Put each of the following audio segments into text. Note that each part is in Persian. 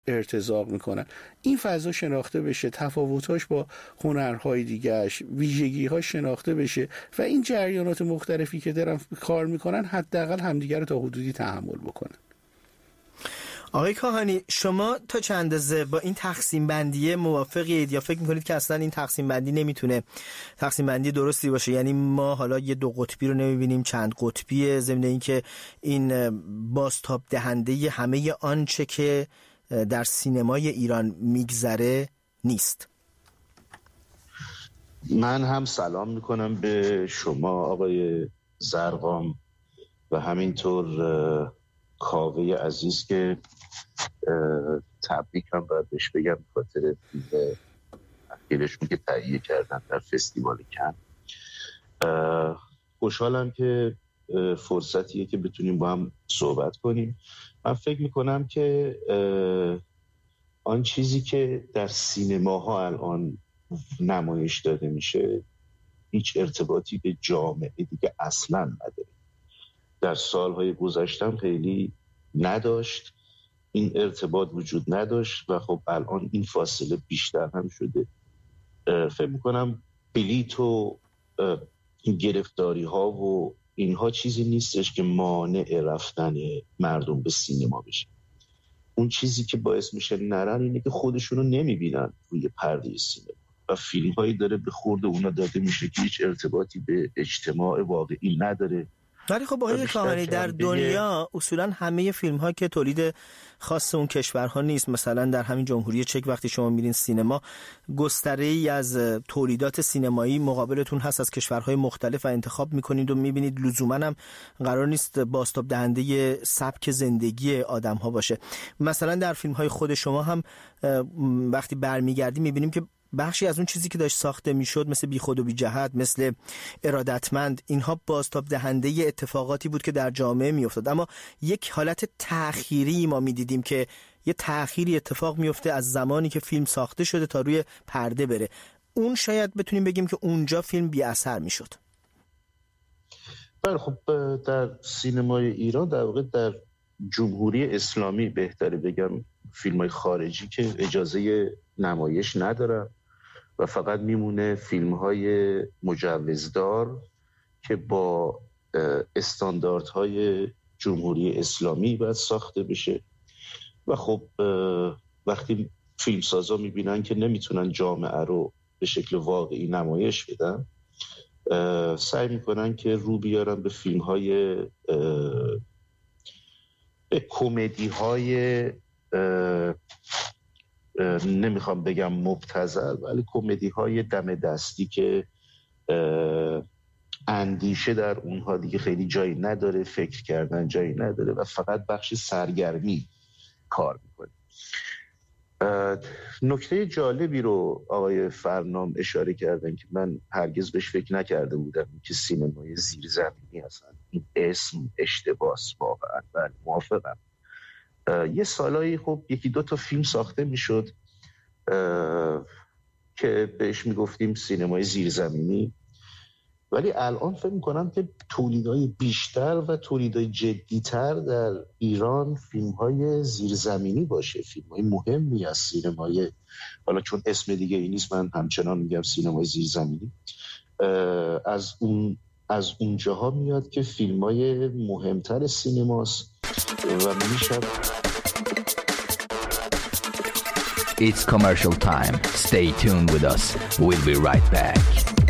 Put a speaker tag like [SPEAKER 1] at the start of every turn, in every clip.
[SPEAKER 1] ارتزاق میکنن. این فضا شناخته بشه، تفاوتاش با هنرهای دیگهش، ویژگی‌هاش شناخته بشه و این جریانات مختلفی که دارن کار میکنن حداقل همدیگه رو تا حدودی تحمل بکنن.
[SPEAKER 2] آقای کاهانی، شما تا چند اندازه با این تقسیم بندی موافقید یا فکر میکنید که اصلا این تقسیم بندی نمیتونه تقسیم بندی درستی باشه؟ یعنی ما حالا یه دو قطبی رو نمیبینیم، چند قطبیه، ضمن این که این بازتاب دهنده همه آنچه که در سینمای ایران میگذره نیست.
[SPEAKER 3] من هم سلام میکنم به شما آقای زرقام و همینطور کاوه عزیز که تبریک هم باید بهش بگم بخاطر فیلم اخیرشون که تهیه کردن در فستیوال کن. خوشحالم که فرصتیه که بتونیم با هم صحبت کنیم. من فکر میکنم که آن چیزی که در سینماها الان نمایش داده میشه هیچ ارتباطی به جامعه دیگه اصلا نداره. در سالهای گذشتم خیلی نداشت، این ارتباط وجود نداشت و خب الان این فاصله بیشتر هم شده. فکر میکنم بلیط و این گرفتاری ها و اینها چیزی نیستش که مانع رفتن مردم به سینما بشه. اون چیزی که باعث میشه نرن اینه که خودشونو نمیبینن روی پرده سینما و فیلم هایی داره به خورد اونا داده میشه که هیچ ارتباطی به اجتماع واقعی نداره.
[SPEAKER 2] ولی خب آقای کاهانی، در دنیا اصولا همه فیلم ها که تولید خاص اون کشورها نیست. مثلا در همین جمهوری چک وقتی شما میرین سینما، گستره‌ای از تولیدات سینمایی مقابلتون هست از کشورهای مختلف و انتخاب میکنید و میبینید لزوما هم قرار نیست بازتاب دهنده سبک زندگی آدم ها باشه. مثلا در فیلم های خود شما هم وقتی برمیگردیم میبینیم که بخشی از اون چیزی که داشت ساخته میشد مثل بی خود و بی جهت، مثل ارادتمند، اینها بازتاب دهنده اتفاقاتی بود که در جامعه میافتاد. اما یک حالت تأخیری ما میدیدیم که یه تأخیری اتفاق میفته از زمانی که فیلم ساخته شده تا روی پرده بره. اون شاید بتونیم بگیم که اونجا فیلم بی اثر میشد.
[SPEAKER 3] بله، خب در سینمای ایران، در واقع در جمهوری اسلامی بهتره بگم، فیلم‌های خارجی که اجازه نمایش ندارن و فقط میمونه فیلم‌های مجوزدار که با استانداردهای جمهوری اسلامی باید ساخته بشه. و خب وقتی فیلمسازا میبینن که نمیتونن جامعه رو به شکل واقعی نمایش بدن، سعی میکنن که رو بیارن به فیلم‌های به کمدی‌های نمیخوام بگم مبتذل، ولی کمدی‌های دم دستی که اندیشه در اونها دیگه خیلی جایی نداره، فکر کردن جایی نداره و فقط بخش سرگرمی کار میکنه. نکته جالبی رو آقای فرنام اشاره کردن که من هرگز بهش فکر نکرده بودم که سینمای زیرزمینی هستن. این اسم اشتباس واقعا. بله، موافقم. یه سالایی خب یکی دو تا فیلم ساخته میشد که بهش میگفتیم سینمای زیرزمینی، ولی الان فکر میکنم که تولیدهای بیشتر و تولیدهای جدیتر در ایران فیلمهای زیرزمینی باشه، فیلمهای مهمی از سینمای، حالا چون اسم دیگه ای نیست من همچنان میگم سینمای زیرزمینی، از اونجاها میاد که فیلمهای مهمتر سینماست و میشه.
[SPEAKER 4] It's commercial time. Stay tuned with us. We'll be right back.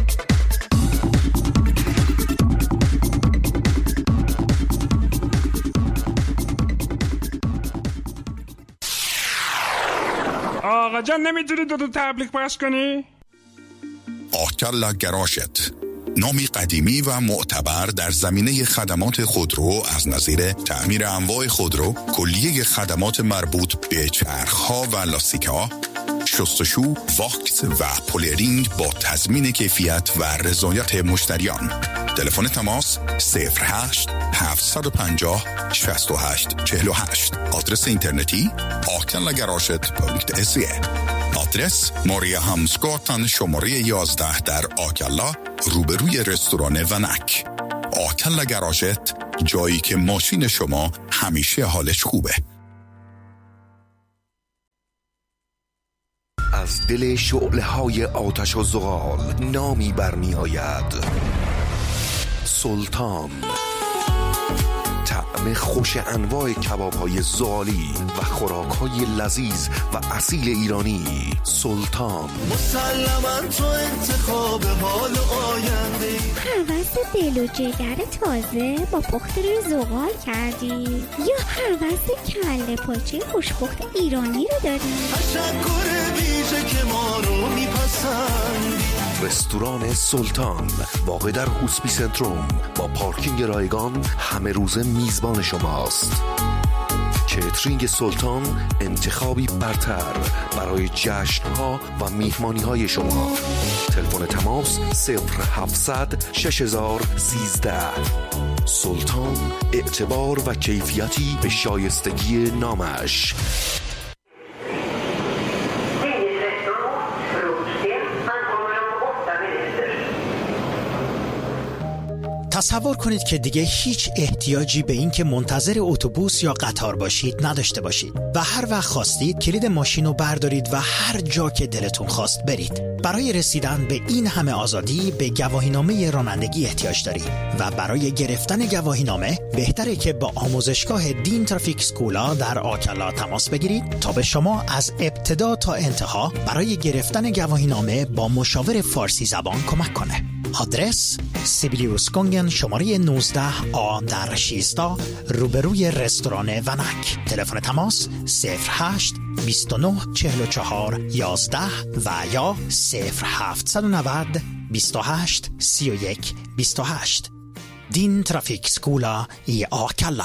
[SPEAKER 5] آقا جان نمیتونی دو تبلیغ پخش کنی؟
[SPEAKER 6] آکلا گراشت، نامی قدیمی و معتبر در زمینه خدمات خودرو از نظیر تعمیر انواع خودرو، کلیه خدمات مربوط به چرخ‌ها و لاستیک‌ها، شستشو، واکس و پولرینگ با تضمین کیفیت و رضایت مشتریان. تلفن تماس 08 750 68 48. آدرس اینترنتی akellagaraget.se. آدرس ماریا همسگاتن شماره 11 در آکلا، روبروی رستوران ونک. آکلا گراژت، جایی که ماشین شما همیشه حالش خوبه.
[SPEAKER 7] از دل شعله‌های آتش و زغال نامی برمی آید: سلطان. طعم خوش انواع کباب‌های زغالی و خوراک‌های لذیذ و اصیل ایرانی. سلطان.
[SPEAKER 8] مسلماً تو انتخاب حال آینده.
[SPEAKER 9] هوس دل و جگر تازه با پخت روی زغال کردی یا هوس کله پاچه خوشپخت ایرانی رو داری؟
[SPEAKER 8] تشکر ویژه که ما رو میپسندی.
[SPEAKER 7] رستوران سلطان واقع در هوسپی سنتروم با پارکینگ رایگان همه روزه میزبان شماست. کیترینگ سلطان انتخابی برتر برای جشن‌ها و میهمانی‌های شما. تلفن تماس 0700 6013. سلطان، اعتبار و کیفیتی به شایستگی نامش.
[SPEAKER 10] تصور کنید که دیگه هیچ احتیاجی به این که منتظر اتوبوس یا قطار باشید نداشته باشید و هر وقت خواستید کلید ماشین رو بردارید و هر جا که دلتون خواست برید. برای رسیدن به این همه آزادی به گواهینامه رانندگی احتیاج دارید و برای گرفتن گواهینامه بهتره که با آموزشگاه دین ترافیک سکولا در آکلا تماس بگیرید تا به شما از ابتدا تا انتها برای گرفتن گواهینامه با مشاور فارسی زبان کمک کنه. آدرس: سیبیلیوس گونگن شماره 19A در شیستا روبروی رستوران ونک. تلفن تماس 08 29 44 11 و یا 0790 28 31 28. دین ترافیک سکولا ای آکلا.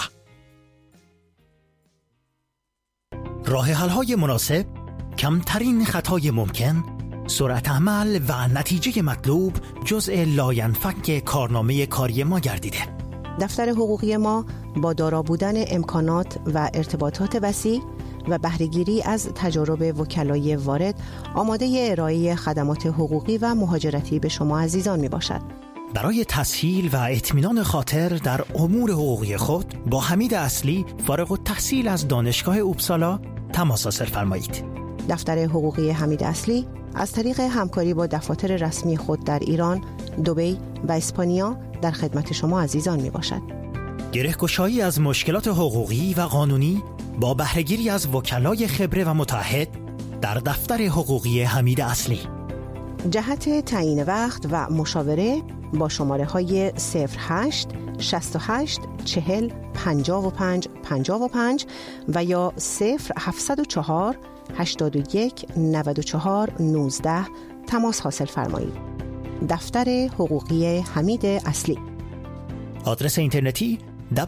[SPEAKER 10] راه حل‌های مناسب، کمترین خطای ممکن، سرعت عمل و نتیجه مطلوب جزء لاینفک کارنامه کاری ما گردیده.
[SPEAKER 11] دفتر حقوقی ما با دارا بودن امکانات و ارتباطات وسیع و بهره‌گیری از تجارب وکلای وارد آماده ارائه خدمات حقوقی و مهاجرتی به شما عزیزان می باشد.
[SPEAKER 10] برای تسهیل و اطمینان خاطر در امور حقوقی خود با حمید اصلی فارغ التحصیل از دانشگاه اوبسالا تماس حاصل فرمایید.
[SPEAKER 11] دفتر حقوقی حمید اصلی از طریق همکاری با دفاتر رسمی خود در ایران، دبی و اسپانیا در خدمت شما عزیزان می باشد.
[SPEAKER 10] گره‌گشایی از مشکلات حقوقی و قانونی با بهره‌گیری از وکلای خبره و متعهد در دفتر حقوقی حمید اصلی.
[SPEAKER 11] جهت تعیین وقت و مشاوره با شماره های 08 68 40 55 55 و یا 0704 81 94 19 تماس حاصل فرمایید. دفتر حقوقی حمید اصلی.
[SPEAKER 10] آدرس اینترنتی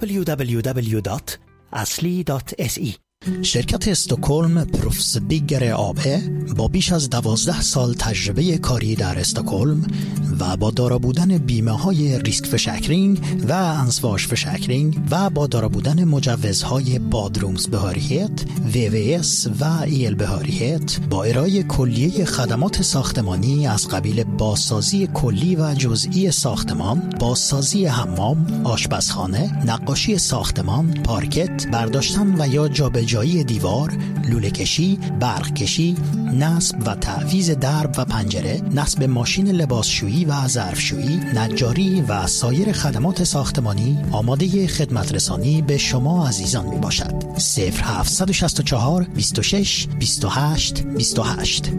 [SPEAKER 10] www.asli.se. شرکت استکهلم پروفسبیگر AB با بیش از 12 سال تجربه کاری در استکهلم و با دارا بودن بیمه های ریسک فشکرینگ و انسواش فشکرینگ و با دارا بودن مجوزهای بادرومز بهاریت، VVS و ایل بهاریت با ارائه کلیه خدمات ساختمانی از قبیل بازسازی کلی و جزئی ساختمان، بازسازی حمام، آشپزخانه، نقاشی ساختمان، پارکت، برداشتن و یا جابجایی دیوار، لوله کشی، برق کشی، نصب و تعویض درب و پنجره، نصب ماشین لباسشویی و ظرفشویی، نجاری و سایر خدمات ساختمانی آماده خدمت رسانی به شما عزیزان می باشد. 0764 26 28 28.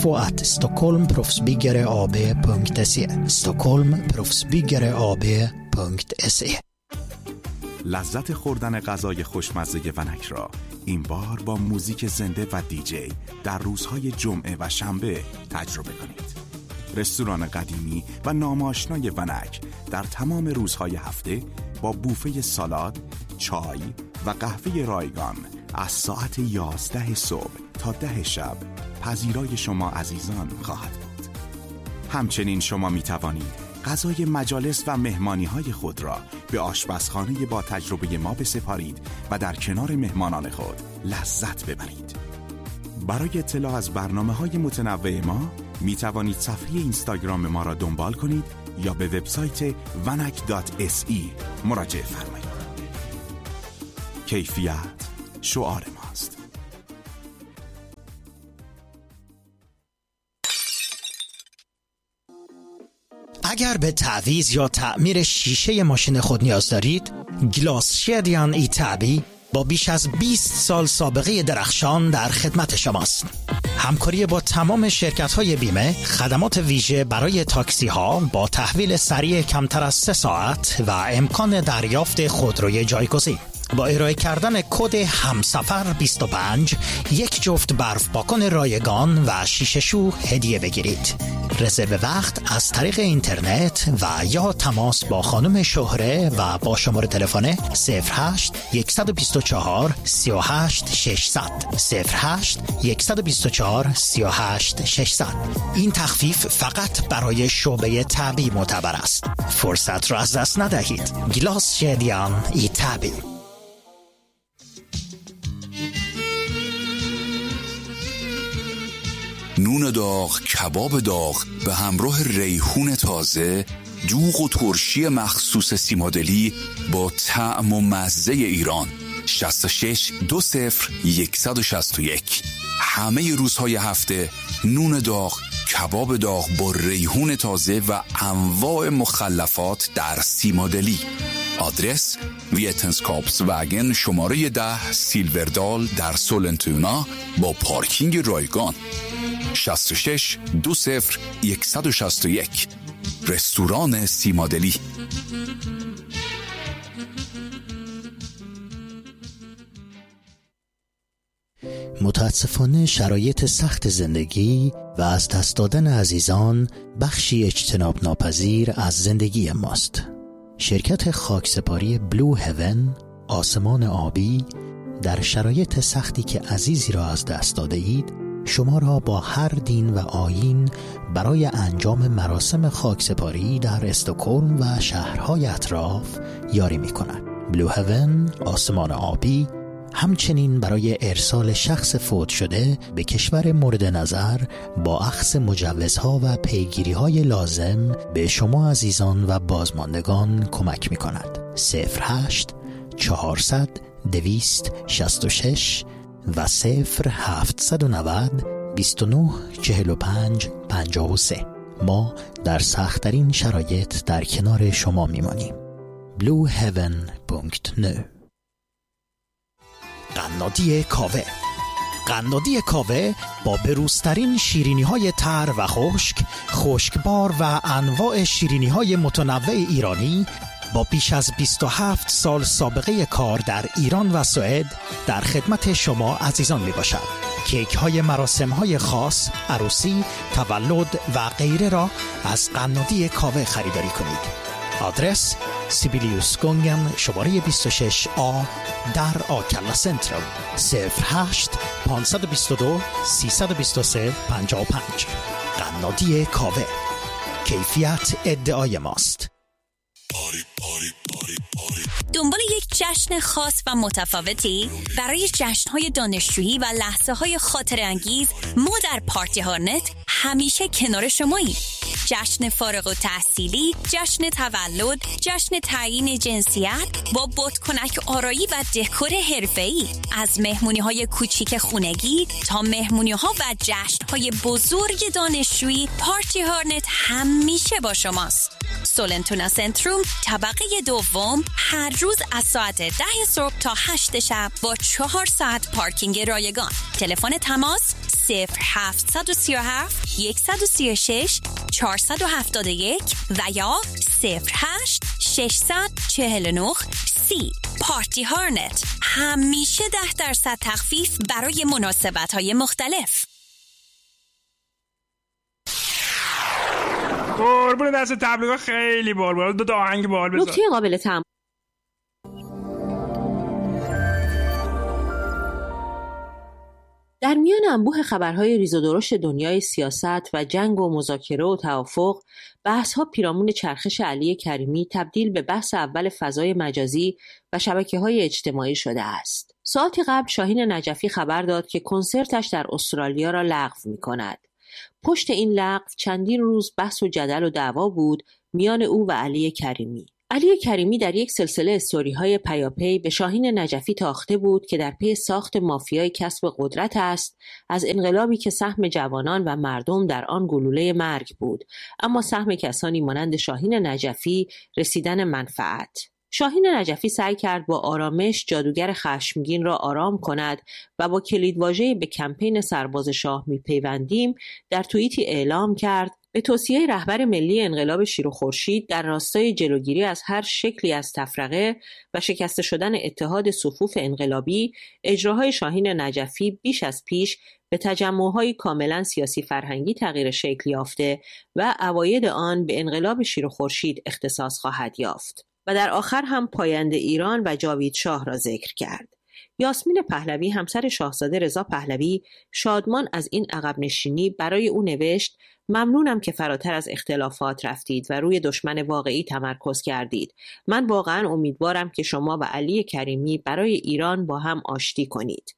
[SPEAKER 10] info@stockholmproffsbyggerab.se. stockholmproffsbyggerab.se.
[SPEAKER 12] لذت خوردن غذای خوشمزه ونک را این بار با موزیک زنده و دیجی در روزهای جمعه و شنبه تجربه کنید. رستوران قدیمی و ناماشنای ونک در تمام روزهای هفته با بوفه سالاد، چای و قهوه رایگان از ساعت 11 صبح تا 10 شب پذیرای شما عزیزان خواهد بود. همچنین شما می توانید غذای مجالس و مهمانی‌های خود را به آشپزخانه با تجربه ما بسپارید و در کنار مهمانان خود لذت ببرید. برای اطلاع از برنامه‌های متنوع ما می توانید صفحه اینستاگرام ما را دنبال کنید یا به وبسایت vanak.se مراجعه فرمایید. کیفیت شعار ماست.
[SPEAKER 10] اگر به تعویض یا تعمیر شیشه ماشین خود نیاز دارید، گلاسشدیان ایتابی با بیش از 20 سال سابقه درخشان در خدمت شماست. همکاری با تمام شرکت‌های بیمه، خدمات ویژه برای تاکسی‌ها با تحویل سریع کمتر از 3 ساعت و امکان دریافت خودروی جایگزین. با ارائه کردن کد همسفر 25 یک جفت برف پاکن رایگان و شیشه شو هدیه بگیرید. رزرو وقت از طریق اینترنت و یا تماس با خانم شهره و با شماره تلفن 08 124 38 600 08 124 38 600. این تخفیف فقط برای شعبه طبی معتبر است. فرصت را از دست ندهید. گلاسشدیان ایتابی.
[SPEAKER 6] نون داغ، کباب داغ به همراه ریحون تازه، دوغ و ترشی مخصوص سیمادلی با طعم و مزه ایران. 66 20 161. همه روزهای هفته نون داغ، کباب داغ با ریحون تازه و انواع مخلفات در سیمادلی. آدرس ویتنسکاپس وگن شماره 10 سیلوردال در سولنتونا با پارکینگ رایگان. 66 20 161. رستوران سیمادلی.
[SPEAKER 10] متاسفانه شرایط سخت زندگی و از دست دادن عزیزان بخشی اجتناب ناپذیر از زندگی ماست. شرکت خاکسپاری بلو هیون، آسمان آبی، در شرایط سختی که عزیزی را از دست داده اید شما را با هر دین و آیین برای انجام مراسم خاکسپاری در استکهلم و شهرهای اطراف یاری می کند. بلو هیون، آسمان آبی، همچنین برای ارسال شخص فوت شده به کشور مورد نظر با اخذ مجوزها و پیگیری‌های لازم به شما عزیزان و بازماندگان کمک می کند. 08 400 266 و 0790 29 45 53. ما در سخت‌ترین شرایط در کنار شما میمانیم. blueheaven.nu. قنادی کاوه. قنادی کاوه با بروزترین شیرینی‌های تر و خشکبار و انواع شیرینی‌های متنوع ایرانی با بیش از 27 سال سابقه کار در ایران و سوئد در خدمت شما عزیزان می باشد. کیک های مراسم های خاص، عروسی، تولد و غیره را از قنادی کاوه خریداری کنید. آدرس سیبیلیوس گونگن شماره 26A در آکلا سنترال. 08 522 323 55. قنادی کاوه. کیفیت ادعای ماست.
[SPEAKER 13] دنبال یک جشن خاص و متفاوتی؟ برای جشن‌های دانشجویی و لحظه‌های خاطره‌انگیز ما در پارتی هارنت همیشه کنار شماییم. جشن فارغ التحصیلی، جشن تولد، جشن تعیین جنسیت با بادکنک آرایی و دکور حرفه‌ای، از مهمونی‌های کوچیک خونگی تا مهمونی‌ها و جشن‌های بزرگ دانشجویی، پارتی هارنت همیشه با شماست. سولنتونا سنتروم طبقه دوم، هر روز از ساعت 10 صبح تا 8 شب با 4 ساعت پارکینگ رایگان. تلفن تماس 0737 136 471 و یا 08 649 30. پارتی هارنت همیشه 10% تخفیف برای مناسبت‌های مختلف.
[SPEAKER 5] قربون دست تبلیغات خیلی بال دو آهنگ بال بذار.
[SPEAKER 11] نکته قابل تأمل در میان انبوه خبرهای ریز و درشت دنیای سیاست و جنگ و مذاکره و توافق، بحث‌ها پیرامون چرخش علی کریمی تبدیل به بحث اول فضای مجازی و شبکه‌های اجتماعی شده است. ساعتی قبل شاهین نجفی خبر داد که کنسرتش در استرالیا را لغو می‌کند. پشت این لغو چندین روز بحث و جدل و دعوا بود میان او و علی کریمی.
[SPEAKER 14] علی کریمی در یک سلسله استوری‌های پیاپی به شاهین نجفی تاخته بود که در پی ساخت مافیای کسب قدرت است، از انقلابی که سهم جوانان و مردم در آن گلوله مرگ بود، اما سهم کسانی مانند شاهین نجفی رسیدن منفعت. شاهین نجفی سعی کرد با آرامش جادوگر خشمگین را آرام کند و با کلیدواژه‌ای به کمپین سرباز شاه میپیوندیم در توییتی اعلام کرد به توصیه رهبر ملی انقلاب شیر و خورشید در راستای جلوگیری از هر شکلی از تفرقه و شکسته شدن اتحاد صفوف انقلابی، اجراهای شاهین نجفی بیش از پیش به تجمع‌های کاملا سیاسی فرهنگی تغییر شکل یافته و عواید آن به انقلاب شیر و خورشید اختصاص خواهد یافت. و در آخر هم پاینده ایران و جاوید شاه را ذکر کرد. یاسمین پهلوی همسر شاهزاده رضا پهلوی شادمان از این عقب نشینی برای او نوشت: ممنونم که فراتر از اختلافات رفتید و روی دشمن واقعی تمرکز کردید. من واقعا امیدوارم که شما و علی کریمی برای ایران با هم آشتی کنید.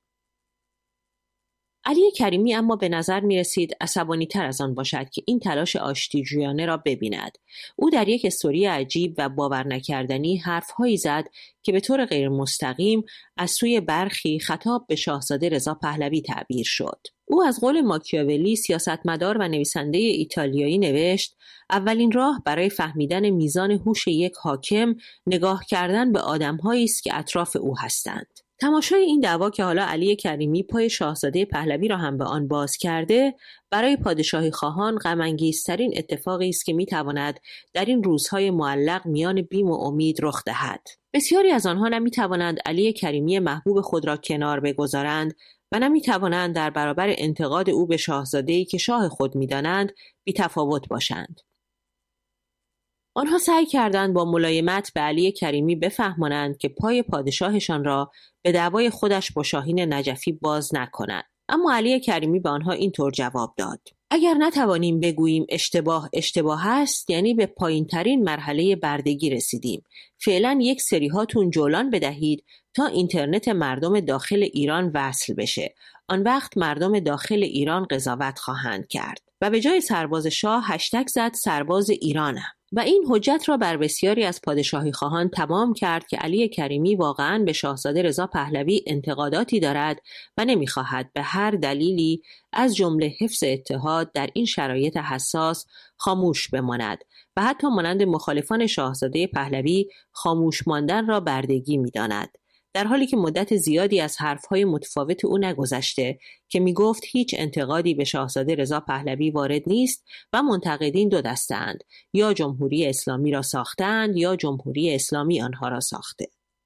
[SPEAKER 14] علی کریمی اما به نظر می رسید عصبانی تر از آن باشد که این تلاش آشتیجویانه را ببیند. او در یک استوری عجیب و باور نکردنی حرفهایی زد که به طور غیر مستقیم از سوی برخی خطاب به شاهزاده رضا پهلوی تعبیر شد. او از قول ماکیاولی سیاستمدار و نویسنده ایتالیایی نوشت: اولین راه برای فهمیدن میزان هوش یک حاکم نگاه کردن به آدم‌هایی است که اطراف او هستند. تماشای این دعوا که حالا علی کریمی پای شاهزاده پهلوی را هم به آن باز کرده، برای پادشاهی خواهان غم‌انگیزترین اتفاقی است که میتواند در این روزهای معلق میان بیم و امید رخ دهد. بسیاری از آنها نمیتوانند علی کریمی محبوب خود را کنار بگذارند و نمیتوانند در برابر انتقاد او به شاهزاده‌ای که شاه خود میدانند بی‌تفاوت باشند. آنها سعی کردند با ملایمت به علی کریمی بفهمانند که پای پادشاهشان را به دعوای خودش با شاهین نجفی باز نکنند. اما علی کریمی به آنها اینطور جواب داد: اگر نتوانیم بگوییم اشتباه است، یعنی به پایین ترین مرحله بردگی رسیدیم. فعلا یک سری هاتون جولان بدهید تا اینترنت مردم داخل ایران وصل بشه. آن وقت مردم داخل ایران قضاوت خواهند کرد. و به جای سرباز شاه هشتگ زد سرباز ایرانم. و این حجت را بر بسیاری از پادشاهی خواهان تمام کرد که علی کریمی واقعاً به شاهزاده رضا پهلوی انتقاداتی دارد و نمی‌خواهد به هر دلیلی از جمله حفظ اتحاد در این شرایط حساس خاموش بماند و حتی مانند مخالفان شاهزاده پهلوی خاموش ماندن را بردگی می‌داند. در حالی که مدت زیادی از حرفهای متفاوت او نگذشته که میگفت هیچ انتقادی به شاهزاده رضا پهلوی وارد نیست و منتقدین دو دسته‌اند: یا جمهوری اسلامی را ساختند یا جمهوری اسلامی آنها را ساخته.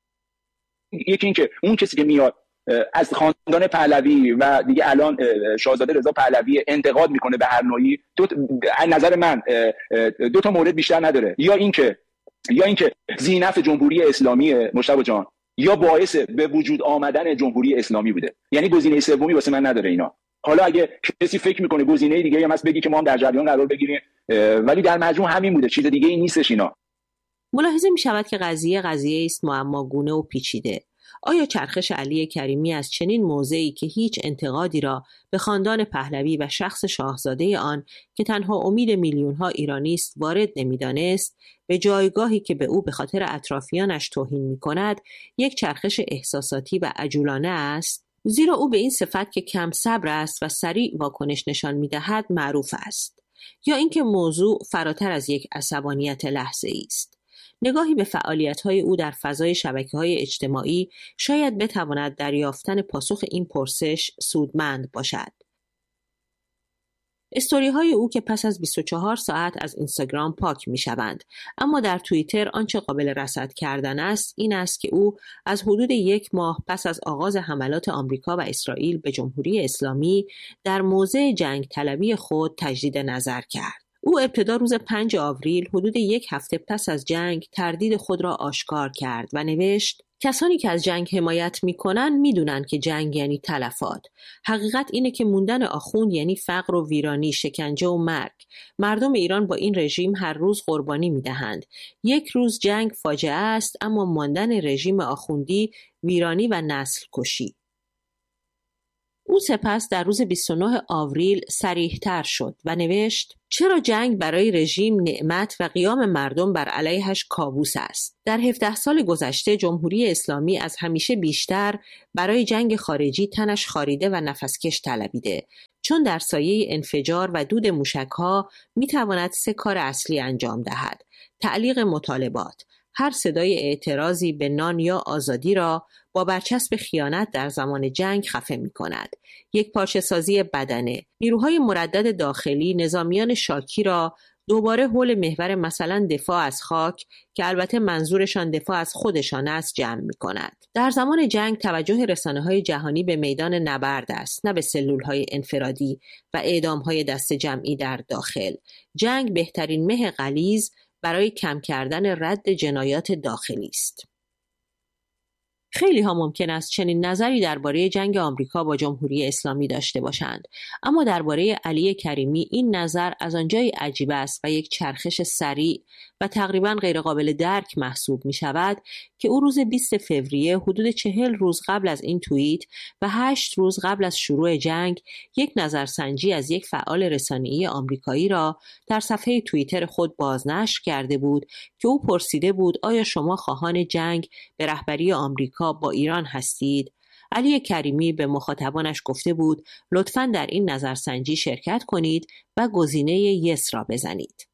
[SPEAKER 15] یکی این که اون کسی که میاد از خاندان پهلوی و دیگه الان شاهزاده رضا پهلوی انتقاد میکنه به هر نوعی، نظر من دو تا مورد بیشتر نداره: یا اینکه ذی‌نفع جمهوری اسلامی مجتبی جان، یا باعث به وجود آمدن جمهوری اسلامی بوده. یعنی گزینه سومی واسه من نداره اینا. حالا اگه کسی فکر میکنه گزینه دیگه هم هست بگی که ما هم در جریان قرار بگیریم، ولی در مجموع همین بوده، چیز دیگه ای نیستش اینا.
[SPEAKER 14] ملاحظه میشود که قضیه است معماگونه و پیچیده. آیا چرخش علی کریمی از چنین موضعی که هیچ انتقادی را به خاندان پهلوی و شخص شاهزاده آن که تنها امید میلیون‌ها ایرانی است وارد نمی‌دانست، به جایگاهی که به او به خاطر اطرافیانش توهین می‌کند، یک چرخش احساساتی و عجولانه است؟ زیرا او به این صفت که کم صبر است و سریع واکنش نشان می‌دهد معروف است. یا اینکه موضوع فراتر از یک عصبانیت لحظه‌ای است. نگاهی به فعالیت‌های او در فضای شبکه‌های اجتماعی شاید بتواند در یافتن پاسخ این پرسش سودمند باشد. استوری‌های او که پس از 24 ساعت از اینستاگرام پاک می‌شوند، اما در توییتر آنچه قابل رصد کردن است این است که او از حدود 1 ماه پس از آغاز حملات آمریکا و اسرائیل به جمهوری اسلامی در موضع جنگ طلبی خود تجدید نظر کرد. او ابتدا روز 5 آوریل حدود 1 هفته پس از جنگ تردید خود را آشکار کرد و نوشت: کسانی که از جنگ حمایت می‌کنند می‌دونن که جنگ یعنی تلفات. حقیقت اینه که موندن آخوند یعنی فقر و ویرانی، شکنجه و مرگ. مردم ایران با این رژیم هر روز قربانی می‌دهند. یک روز جنگ فاجعه است، اما ماندن رژیم آخوندی ویرانی و نسل کشی. او سپس در روز 29 آوریل صریح‌تر شد و نوشت: چرا جنگ برای رژیم نعمت و قیام مردم بر علیهش کابوس است؟ در 17 سال گذشته جمهوری اسلامی از همیشه بیشتر برای جنگ خارجی تنش خاریده و نفسکش طلبیده، چون در سایه انفجار و دود موشک‌ها می‌تواند 3 کار اصلی انجام دهد: تعلیق مطالبات، هر صدای اعتراضی به نان یا آزادی را با برچسب خیانت در زمان جنگ خفه می کند. یک پارچه سازی بدنه، نیروهای مردد داخلی نظامیان شاکی را دوباره حول محور مثلا دفاع از خاک که البته منظورشان دفاع از خودشان است جمع می کند. در زمان جنگ توجه رسانه‌های جهانی به میدان نبرد است، نه به سلول‌های انفرادی و اعدام‌های دست جمعی در داخل. جنگ بهترین مه غلیظ برای کم کردن رد جنایات داخلی است. خیلی ها ممکن است چنین نظری درباره جنگ آمریکا با جمهوری اسلامی داشته باشند، اما درباره علی کریمی این نظر از آنجای عجیب است و یک چرخش سریع و تقریباً غیرقابل درک محسوب می شود که او روز 20 فوریه حدود 40 روز قبل از این توییت و 8 روز قبل از شروع جنگ یک نظرسنجی از یک فعال رسانه‌ای آمریکایی را در صفحه توییتر خود بازنشر کرده بود که او پرسیده بود آیا شما خواهان جنگ به رهبری آمریکا با ایران هستید؟ علی کریمی به مخاطبانش گفته بود لطفاً در این نظرسنجی شرکت کنید و گزینه یس را بزنید.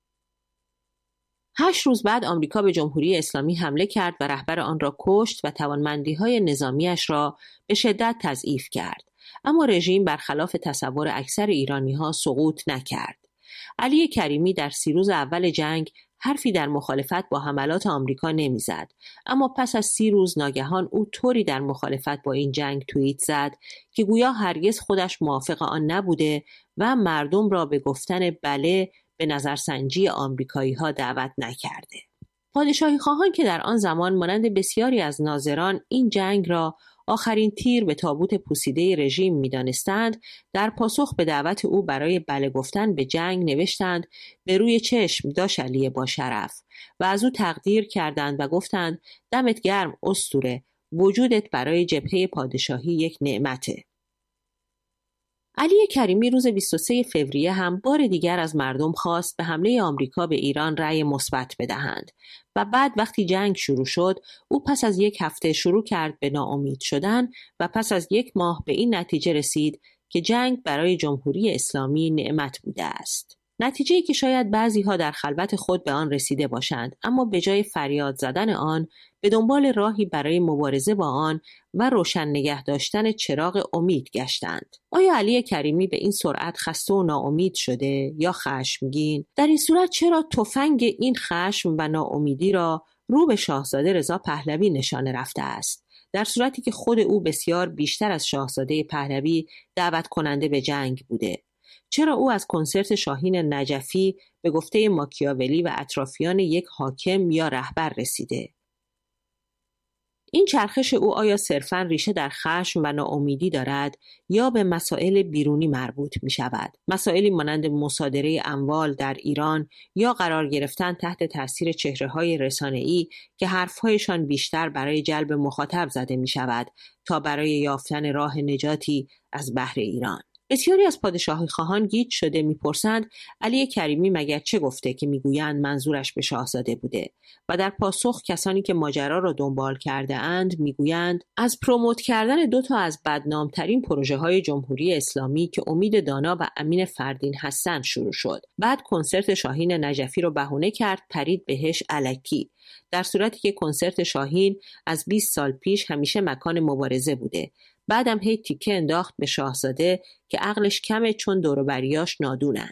[SPEAKER 14] 8 روز بعد آمریکا به جمهوری اسلامی حمله کرد و رهبر آن را کشت و توانمندی‌های نظامیش را به شدت تضعیف کرد. اما رژیم برخلاف تصور اکثر ایرانی‌ها سقوط نکرد. علی کریمی در 30 روز اول جنگ حرفی در مخالفت با حملات آمریکا نمیزد، اما پس از 30 روز ناگهان او طوری در مخالفت با این جنگ توییت زد که گویا هرگز خودش موافق آن نبوده و مردم را به گفتن بله به نظرسنجی آمریکایی ها دعوت نکرده. پادشاهی خواهان که در آن زمان مانند بسیاری از ناظران این جنگ را آخرین تیر به تابوت پوسیده رژیم می‌دانستند، در پاسخ به دعوت او برای بله گفتن به جنگ نوشتند به روی چشم داش علی با شرف و از او تقدیر کردند و گفتند دمت گرم اسطوره، وجودت برای جبهه پادشاهی یک نعمته. علی کریمی روز 23 فوریه هم بار دیگر از مردم خواست به حمله آمریکا به ایران رأی مثبت بدهند و بعد وقتی جنگ شروع شد او پس از 1 هفته شروع کرد به ناامید شدن و پس از 1 ماه به این نتیجه رسید که جنگ برای جمهوری اسلامی نعمت بوده است. نتیجه‌ای که شاید بعضی‌ها در خلوت خود به آن رسیده باشند، اما به جای فریاد زدن آن به دنبال راهی برای مبارزه با آن و روشن نگه داشتن چراغ امید گشتند. آیا علی کریمی به این سرعت خسته و ناامید شده یا خشمگین؟ در این صورت چرا تفنگ این خشم و ناامیدی را رو به شاهزاده رضا پهلوی نشانه رفته است، در صورتی که خود او بسیار بیشتر از شاهزاده پهلوی دعوت کننده به جنگ بوده؟ چرا او از کنسرت شاهین نجفی به گفته ماکیاولی و اطرافیان یک حاکم یا رهبر رسیده؟ این چرخش او آیا صرفاً ریشه در خشم و ناامیدی دارد یا به مسائل بیرونی مربوط می شود؟ مسائلی مانند مصادره اموال در ایران یا قرار گرفتن تحت تاثیر چهره‌های رسانه‌ای که حرف‌هایشان بیشتر برای جلب مخاطب زده می شود تا برای یافتن راه نجاتی از بحر ایران. بسیاری از پادشاهی خواهان گیج شده میپرسند علی کریمی مگر چه گفته که میگویند منظورش به شاهزاده بوده و در پاسخ کسانی که ماجرا را دنبال کرده اند میگویند از پروموت کردن 2 تا از بدنامترین پروژه های جمهوری اسلامی که امید دانا و امین فردین هستند شروع شد. بعد کنسرت شاهین نجفی رو بهونه کرد پرید بهش الکی، در صورتی که کنسرت شاهین از 20 سال پیش همیشه مکان مبارزه بوده. بعدم هی تیکه انداخت به شاهزاده که عقلش کمه چون دور و بریاش نادونن.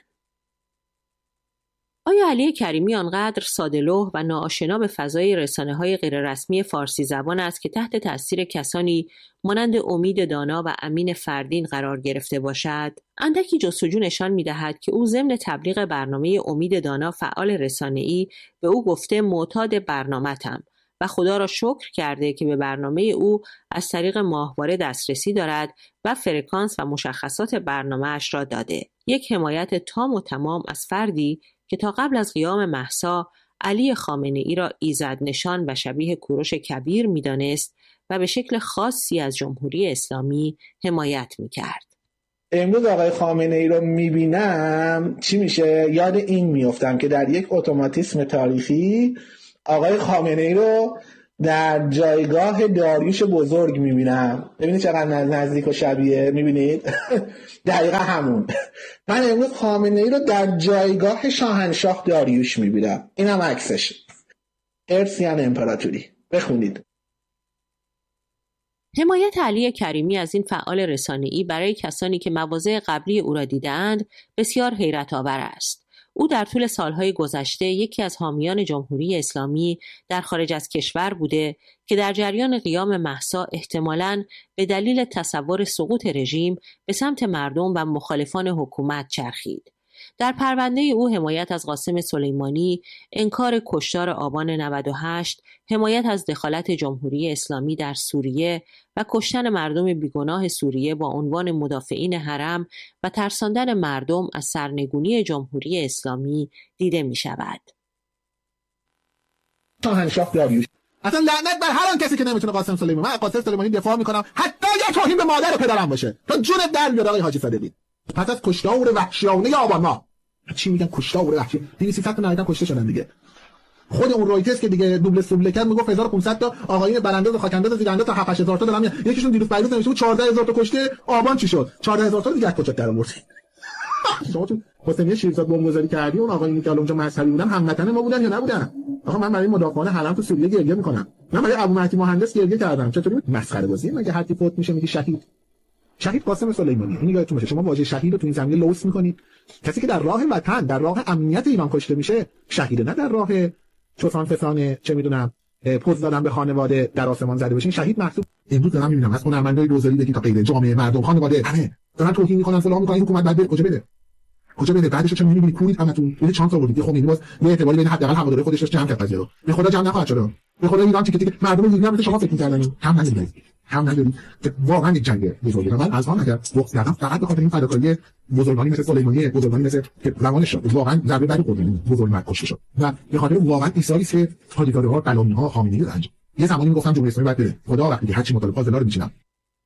[SPEAKER 14] آیا علی کریمی آنقدر ساده‌لوح و ناآشنا به فضای رسانه‌های غیررسمی فارسی زبان است که تحت تأثیر کسانی مانند امید دانا و امین فردین قرار گرفته باشد؟ اندکی جستجو نشان می‌دهد که او ضمن تبلیغ برنامه امید دانا فعال رسانه‌ای به او گفته معتاد برنامه‌تم و خدا را شکر کرده که به برنامه او از طریق ماهواره دسترسی دارد و فرکانس و مشخصات برنامه‌اش را داده. یک حمایت تام و تمام از فردی که تا قبل از قیام مهسا علی خامنه‌ای را ایزد نشان و شبیه کوروش کبیر می‌دانست و به شکل خاصی از جمهوری اسلامی حمایت می‌کرد.
[SPEAKER 16] امروز آقای خامنه ای رو میبینم چی میشه؟ یاد این میفتم که در یک اتوماتیسم تاریخی آقای خامنه ای رو در جایگاه داریوش بزرگ میبینم. ببینید چقدر نزدیک و شبیه، میبینید؟ دقیقا همون. من امروز خامنه ای رو در جایگاه شاهنشاه داریوش میبینم. اینم عکسش. ارسیان امپراتوری. بخونید.
[SPEAKER 14] حمایت علی کریمی از این فعال رسانه‌ای برای کسانی که مواضع قبلی او را دیدند بسیار حیرت آور است. او در طول سالهای گذشته یکی از حامیان جمهوری اسلامی در خارج از کشور بوده که در جریان قیام مهسا احتمالاً به دلیل تصور سقوط رژیم به سمت مردم و مخالفان حکومت چرخید. در پرونده او حمایت از قاسم سلیمانی، انکار کشتار آبان 98، حمایت از دخالت جمهوری اسلامی در سوریه و کشتن مردم بیگناه سوریه با عنوان مدافعین حرم و ترساندن مردم از سرنگونی جمهوری اسلامی دیده می شود.
[SPEAKER 16] شاهنشاه داریوش.
[SPEAKER 17] اصلا لعنت بر هر آن کسی که نمیتونه قاسم سلیمانی. من قاسم سلیمانی دفاع میکنم حتی اگر توهین به مادر و پدرم باشه. تا جونت در بیاد آقای حاجی صادقی. پس از کشتار وحشیانه آبان ماه. چی میگن کشتار وحشی؟ 200 تا نهایتا کشته شدن دیگه. خود اون رویترز که دیگه دوبله کرد میگفت 1500 تا آقایون برانداز و خاکنداز زیرانداز تا 7000 تا دارن. یکیشون دیروز پیروز نوشته بود 14000 تا کشته آبان چی شد؟ 14000 تا دیگه کجا در آورد؟ شما چون حسینی شیرزاد بمبگذاری کردی اون آقایونی که اونجا مذهبی بودن هموطن ما بودن یا نبودن؟ آقا من برای مدافعان حرم تو سوریه گریه میکنم. من برای ابو مهدی مهندس گریه کردم. چطوری مسخره بازیه؟ مگه هر کی فوت میشه میگه شهید قاسم سلیمانی. این یادتون باشه. شما واژه شهید رو تو این زمینه لوس میکنید. کسی که در راه وطن، در راه امنیت ایران کشته میشه شهیده، نه در راه چوسان فسانه چه میدونم پوز دادن به خانواده در آسمان زده بشین شهید محسوب. امروز دارم میبینم از هنرمندای دوزاری بگی تا غیره جامعه مردم خانواده همه دارن توهین میکنن فلان میکنن. حکومت بعد کجا بده بعدش چه میبینی پولیس همتون یه چانس آوردید. خمینی باز یه اعتباری بین حداقل هواداری خودش رو جمع کرد قضیه رو. به خدا جمع نخواهد شد. به خدا ایران تیکه مردم ایران شما فکر می‌کردن هم ندارید که واقعا یک جنگ بزرگه. من از آن اگر وقت کردم فقط به خاطر این فداکاری بزرگانی مثل سلیمانی، بزرگانی مثل که زمانش شد واقعا ضربه بر قربانی بزرگ کشته شد و به خاطر واقعا ایثاری که حاجی‌زاده‌ها، قلم‌ها، خامنه‌ای رو انجام. یه زمانی میگفتم جمهوری اسلامی باید بره. خدا وقتی هر چی مطالبه فاضلا رو میچینم.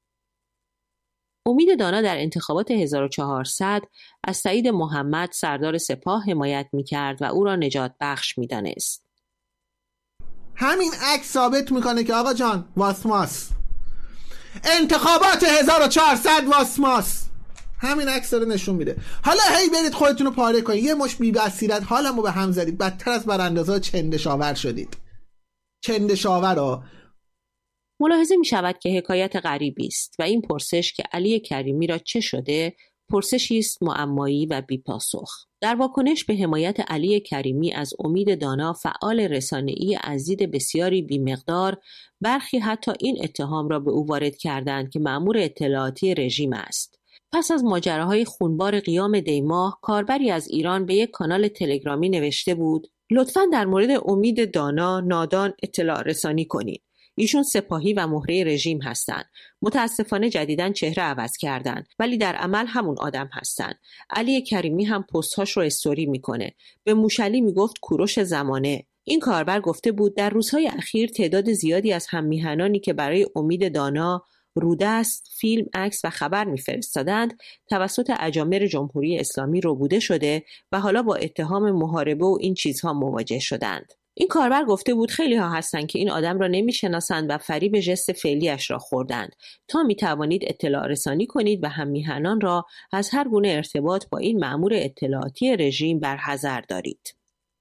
[SPEAKER 14] امید دانا در انتخابات 1400 از سعید محمد سردار سپاه حمایت می‌کرد و او را نجات بخش می‌دانست.
[SPEAKER 17] همین عکس ثابت میکنه که آقا جان واسماس انتخابات 1400 واسماس. همین عکس رو نشون میده. حالا هی برید خودتون رو پاره کنید. یه مش بی بصیرت حالمو به هم زدید. بدتر از براندازا چندشاور شدید. چندشاورا.
[SPEAKER 14] ملاحظه می شود که حکایت غریبی است و این پرسش که علی کریمی را چه شده پرسشی است معمایی و بی پاسخ. در واکنش به حمایت علی کریمی از امید دانا فعال رسانه‌ای از دید بسیاری بی‌مقدار، برخی حتی این اتهام را به او وارد کردند که مأمور اطلاعاتی رژیم است. پس از ماجراهای خونبار قیام دیماه، کاربری از ایران به یک کانال تلگرامی نوشته بود: لطفاً در مورد امید دانا نادان اطلاع رسانی کنید. ایشون سپاهی و مهره رژیم هستن. متاسفانه جدیداً چهره عوض کردن ولی در عمل همون آدم هستن. علی کریمی هم پست‌هاش رو استوری میکنه. به موشلی میگفت کوروش زمانه. این کاربر گفته بود در روزهای اخیر تعداد زیادی از هممیهنانی که برای امید دانا رودست، فیلم، عکس و خبر میفرستادند توسط اجامر جمهوری اسلامی ربوده شده و حالا با اتهام محاربه و این چیزها مواجه شدند. این کاربر گفته بود خیلی ها هستن که این آدم را نمیشناسند و فریب ژست فعلیش را خوردند. تا می توانید اطلاع رسانی کنید و هممیهنان را از هر گونه ارتباط با این مأمور اطلاعاتی رژیم برحذر دارید.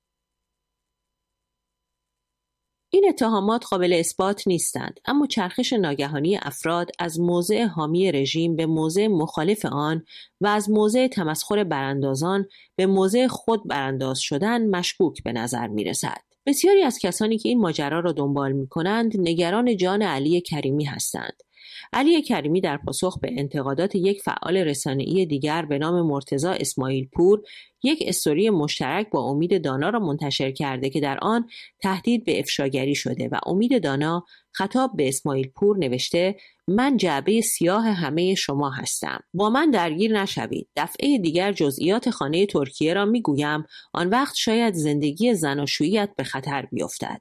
[SPEAKER 14] این اتهامات قابل اثبات نیستند، اما چرخش ناگهانی افراد از موضع حامی رژیم به موضع مخالف آن و از موضع تمسخر براندازان به موضع خود برانداز شدن مشکوک به نظر می رسد. بسیاری از کسانی که این ماجرا را دنبال می کنند نگران جان علی کریمی هستند. علی کریمی در پاسخ به انتقادات یک فعال رسانه‌ای دیگر به نام مرتضی اسماعیل پور یک استوری مشترک با امید دانا را منتشر کرده که در آن تهدید به افشاگری شده و امید دانا خطاب به اسماعیل پور نوشته: من جعبه سیاه همه شما هستم. با من درگیر نشوید. دفعه دیگر جزئیات خانه ترکیه را میگویم، آن وقت شاید زندگی زناشویی‌ات به خطر بیفتد.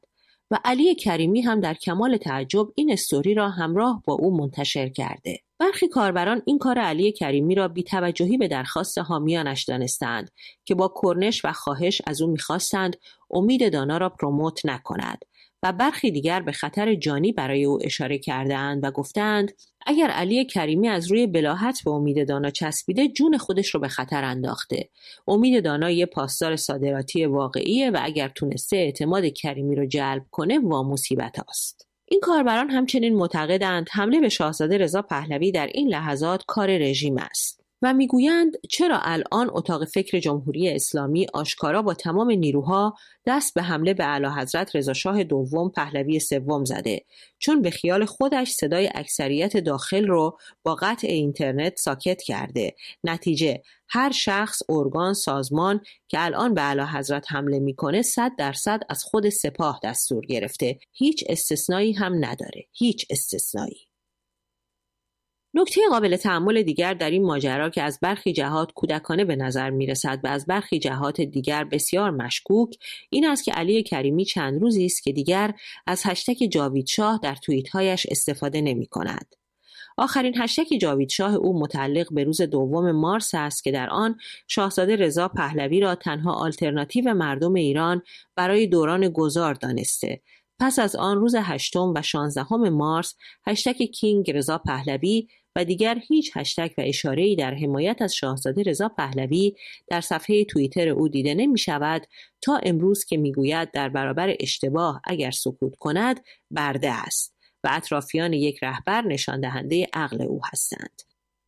[SPEAKER 14] و علی کریمی هم در کمال تعجب این استوری را همراه با او منتشر کرده. برخی کاربران این کار علی کریمی را بی‌توجهی به درخواست حامیانش دانستند که با کرنش و خواهش از او می‌خواستند امید دانا را پروموت نکند و برخی دیگر به خطر جانی برای او اشاره کردند و گفتند اگر علی کریمی از روی بلاهت به امید دانا چسبیده جون خودش رو به خطر انداخته. امید دانا یه پاسدار صادراتی واقعیه و اگر تونسته اعتماد کریمی رو جلب کنه وا مصیبت هاست. این کاربران همچنین معتقدند حمله به شاهزاده رضا پهلوی در این لحظات کار رژیم است و میگویند چرا الان اتاق فکر جمهوری اسلامی آشکارا با تمام نیروها دست به حمله به اعلیحضرت رضا شاه دوم پهلوی سوم زده، چون به خیال خودش صدای اکثریت داخل رو با قطع اینترنت ساکت کرده. نتیجه هر شخص، ارگان، سازمان که الان به اعلیحضرت حمله میکنه 100% از خود سپاه دستور گرفته. هیچ استثنایی هم نداره. هیچ استثنایی. نکته قابل تأمل دیگر در این ماجرا که از برخی جهات کودکانه به نظر میرسد و از برخی جهات دیگر بسیار مشکوک این است که علی کریمی چند روزی است که دیگر از هشتگ جاوید شاه در توییت‌هایش استفاده نمی‌کند. آخرین هشتگ جاوید شاه او متعلق به روز 2 مارس است که در آن شاهزاده رضا پهلوی را تنها آلترناتیو مردم ایران برای دوران گذار دانسته. پس از آن روز 8 و 16 مارس هشتگ کینگ رضا پهلوی و دیگر هیچ هشتگ و اشاره‌ای در حمایت از شاهزاده رضا پهلوی در صفحه توییتر او دیده نمی شود تا امروز که می گوید در برابر اشتباه اگر سکوت کند برده است و اطرافیان یک رهبر نشان دهنده عقل او هستند.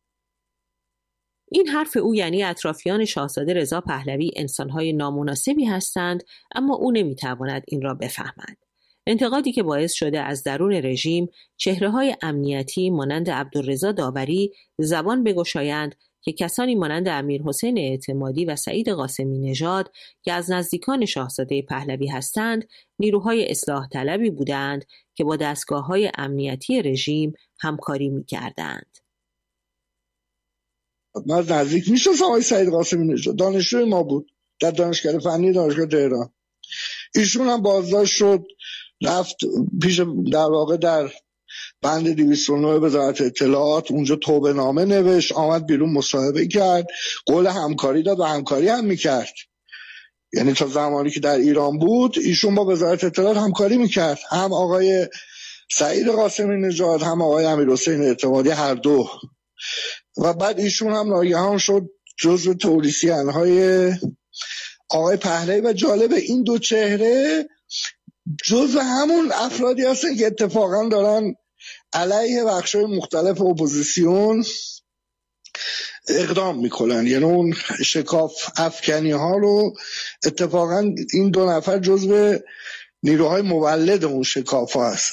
[SPEAKER 14] این حرف او یعنی اطرافیان شاهزاده رضا پهلوی انسان‌های نامناسبی هستند، اما او نمی‌تواند این را بفهمد. انتقادی که باعث شده از درون رژیم چهره‌های امنیتی مانند عبدالرضا داوری زبان بگشایند که کسانی مانند امیرحسین اعتمادی و سعید قاسمی نژاد که از نزدیکان شاهزاده پهلوی هستند نیروهای اصلاح طلبی بودند که با دستگاه‌های امنیتی رژیم همکاری می‌کردند.
[SPEAKER 18] من از نزدیک می‌شناسم آقای سعید قاسمی نژاد، دانشجوی ما بود در دانشکده فنی دانشگاه تهران. ایشون هم بازداشت شد، رفت پیش در واقع در بند 209 وزارت اطلاعات، اونجا توبه نامه نوشت، آمد بیرون مصاحبه کرد، قول همکاری داد و همکاری هم میکرد. یعنی تا زمانی که در ایران بود ایشون با وزارت اطلاعات همکاری میکرد، هم آقای سعید قاسمی نژاد هم آقای امیرحسین اعتمادی، هر دو. و بعد ایشون هم ناگهان شد جزو تولیسیان‌های آقای پهلوی و جالب این دو چهره جزو همون افرادی هستن که اتفاقا دارن علیه بخشای مختلف اپوزیسیون اقدام میکنن. یعنی اون شکاف افکنی ها رو اتفاقا این دو نفر جزو نیروهای مولد اون شکاف ها هستن.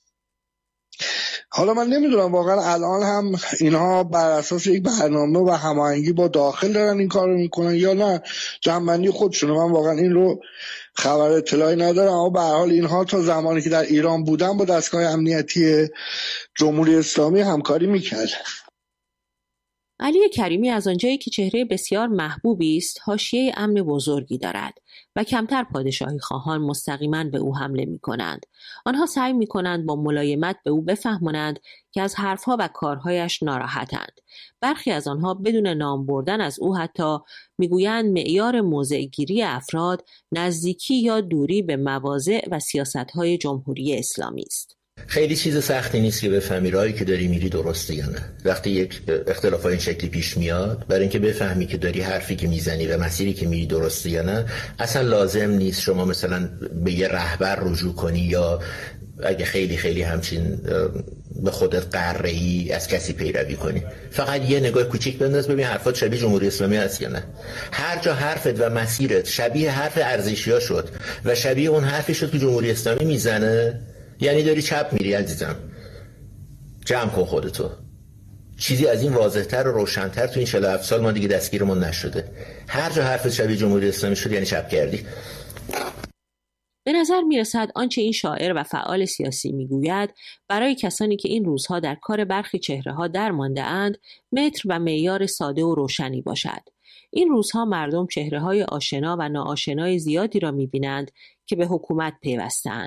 [SPEAKER 18] حالا من نمیدونم واقعا الان هم اینها بر اساس یک برنامه و هماهنگی با داخل دارن این کار رو میکنن یا نه جنبندی خودشونه. من واقعا این رو خبر اطلاعی ندارم، اما به هر حال اینها تا زمانی که در ایران بودن با دستگاه امنیتی جمهوری اسلامی همکاری میکرد.
[SPEAKER 14] علی کریمی از آنجایی که چهره بسیار محبوبی است، حاشیه امن بزرگی دارد و کمتر پادشاهی خواهان مستقیما به او حمله می کنند. آنها سعی می کنند با ملایمت به او بفهمانند که از حرفها و کارهایش ناراحتند. برخی از آنها بدون نام بردن از او حتی می گویند معیار موضع‌گیری افراد نزدیکی یا دوری به مواضع و سیاست‌های جمهوری اسلامی است.
[SPEAKER 19] خیلی چیز سختی نیست که بفهمی راهی که داری میری درسته یا نه. وقتی یک اختلاف این شکلی پیش میاد، برای اینکه بفهمی که داری حرفی که میزنی و مسیری که میری درسته یا نه، اصلا لازم نیست شما مثلا به یه رهبر رجوع کنی یا اگه خیلی خیلی همچین به خودت قره‌ای از کسی پیروی کنی. فقط یه نگاه کوچیک بنداز ببین حرفات شبیه جمهوری اسلامی هست یا نه. هر جا حرفت و مسیرت شبیه حرف ارزشی‌ها شد و شبیه اون حرفی شد که جمهوری اسلامی میزنه، یعنی داری چپ میری عزیزم. جمع کن خودتو. چیزی از این واضح‌تر و روشن‌تر تو این 47 سال ما دیگه دستگیرمون نشده. هر جا حرفت شبیه جمهوری اسلامی شد یعنی چپ کردی.
[SPEAKER 14] به نظر میرسد آنچه این شاعر و فعال سیاسی میگوید برای کسانی که این روزها در کار برخی چهره‌ها درمانده اند متر و معیار ساده و روشنی باشد. این روزها مردم چهره‌های آشنا و ناآشنای زیادی را می‌بینند که به حکومت پیوستند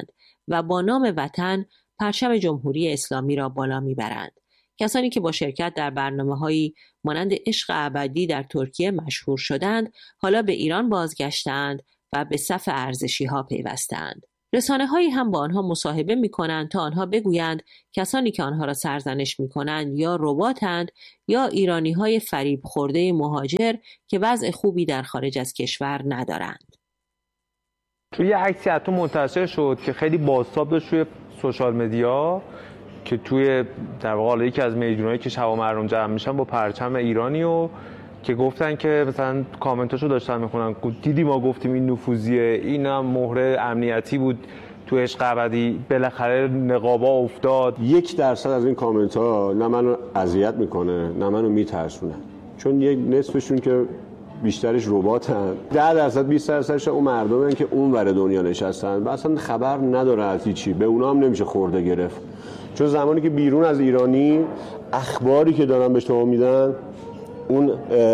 [SPEAKER 14] و با نام وطن پرچم جمهوری اسلامی را بالا میبرند. کسانی که با شرکت در برنامه‌هایی مانند عشق ابدی در ترکیه مشهور شدند، حالا به ایران بازگشتند و به صف ارزشی‌ها پیوستند. رسانه‌هایی هم با آنها مصاحبه می‌کنند تا آنها بگویند کسانی که آنها را سرزنش می‌کنند یا رباتند یا ایرانی‌های فریب خورده مهاجر که وضع خوبی در خارج از کشور ندارند.
[SPEAKER 20] توی عکسی حتی منتشر شد که خیلی بازتاب داشت توی سوشال مدیا که توی در واقع یکی از میدونایی که شب مردم جمع میشن با پرچم ایرانی و که گفتن که مثلا کامنتاشو داشتن میخونن دیدی ما گفتیم این نفوذیه، اینم مهره امنیتی بود تو عشق ابدی، بالاخره نقابا افتاد.
[SPEAKER 21] 1% از این کامنت ها نه منو اذیت میکنه نه منو میترسونه، چون یک نصفشون که بیشترش رباتن، 10% 20% اون مردمن که اون ور دنیا نشستن و اصلا خبر نداره از هیچی، به اونا هم نمیشه خورده گرفت. چون زمانی که بیرون از ایرانی اخباری که دارن به شما میدن، اون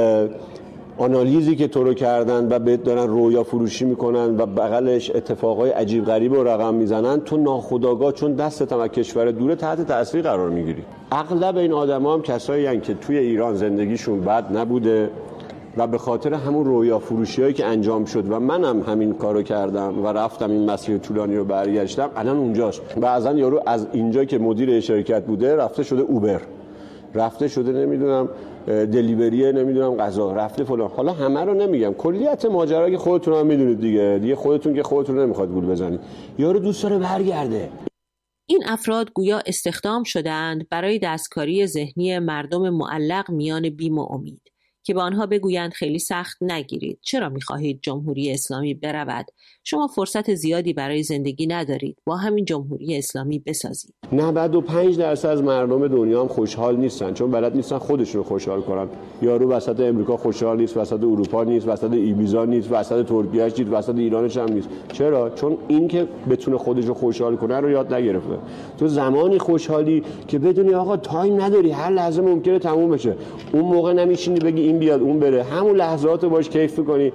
[SPEAKER 21] آنالیزی که تو رو کردن و بهت دارن رویا فروشی میکنن و بغلش اتفاقای عجیب غریب و رقم میزنن، تو ناخودآگاه چون دستت هم از کشور دوره تحت تاثیر قرار میگیری. اغلب این آدما هم کسایی هستن که توی ایران زندگیشون بد نبوده و به خاطر همون رویا فروشیایی که انجام شد و منم همین کارو کردم و رفتم این مسیر طولانی رو برگشتم، الان اونجاست. بعضا یارو از اینجا که مدیر شرکت بوده رفته شده اوبر، رفته شده نمیدونم دلیوری، نمیدونم غذا، رفته فلان. حالا همه رو نمیگم، کلیت ماجرا که خودتون هم میدونید دیگه خودتون که خودتون نمیخواد گول بزنید. یارو دوست داره برگرده.
[SPEAKER 14] این افراد گویا استخدام شدند برای دستکاری ذهنی مردم معلق میان بیم و امید که به آنها بگویند خیلی سخت نگیرید. چرا می‌خواهید جمهوری اسلامی برود؟ شما فرصت زیادی برای زندگی ندارید. با همین جمهوری اسلامی بسازید.
[SPEAKER 21] 95% از مردم دنیا هم خوشحال نیستن، چون بلد نیستن خودشون رو خوشحال کنن. یارو وسط امریکا خوشحال نیست، وسط اروپا نیست، وسط ایبیزا نیست، وسط ترکیه نیست، وسط ایرانش هم نیست. چرا؟ چون این که بتونه خودش رو خوشحال کنه رو یاد نگرفته. تو زمانی خوشحالی که بدونی آقا تایم نداری، هر لحظه ممکنه تموم بشه. اون موقع نمیشینی بگی این بیاد اون بره، همون لحظات رو باش کیف کنی.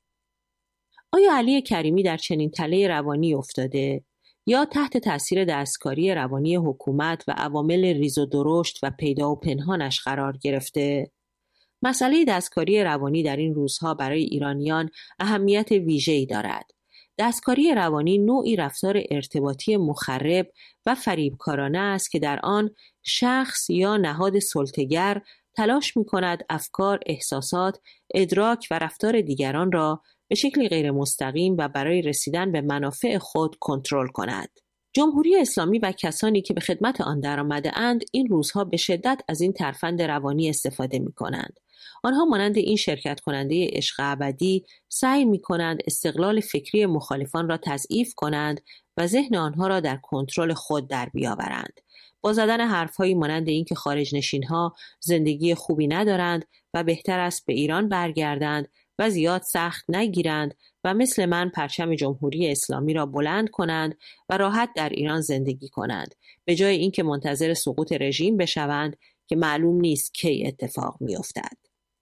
[SPEAKER 14] آیا علی کریمی در چنین تله روانی افتاده یا تحت تاثیر دستکاری روانی حکومت و عوامل ریز و درشت و پیدا و پنهانش قرار گرفته؟ مسئله دستکاری روانی در این روزها برای ایرانیان اهمیت ویژه‌ای دارد. دستکاری روانی نوعی رفتار ارتباطی مخرب و فریبکارانه است که در آن شخص یا نهاد سلطه‌گر تلاش می‌کند افکار، احساسات، ادراک و رفتار دیگران را به شکلی غیر مستقیم و برای رسیدن به منافع خود کنترل کند. جمهوری اسلامی و کسانی که به خدمت آن درآمده‌اند این روزها به شدت از این ترفند روانی استفاده می‌کنند. آنها مانند این شرکت کننده عشق ابدی سعی می‌کنند استقلال فکری مخالفان را تضعیف کنند و ذهن آنها را در کنترل خود در بیاورند. با زدن حرف‌هایی مانند این که خارج نشین‌ها زندگی خوبی ندارند و بهتر است به ایران برگردند و زیاد سخت نگیرند و مثل من پرچم جمهوری اسلامی را بلند کنند و راحت در ایران زندگی کنند، به جای اینکه منتظر سقوط رژیم بشوند که معلوم نیست کی اتفاق می‌افتد.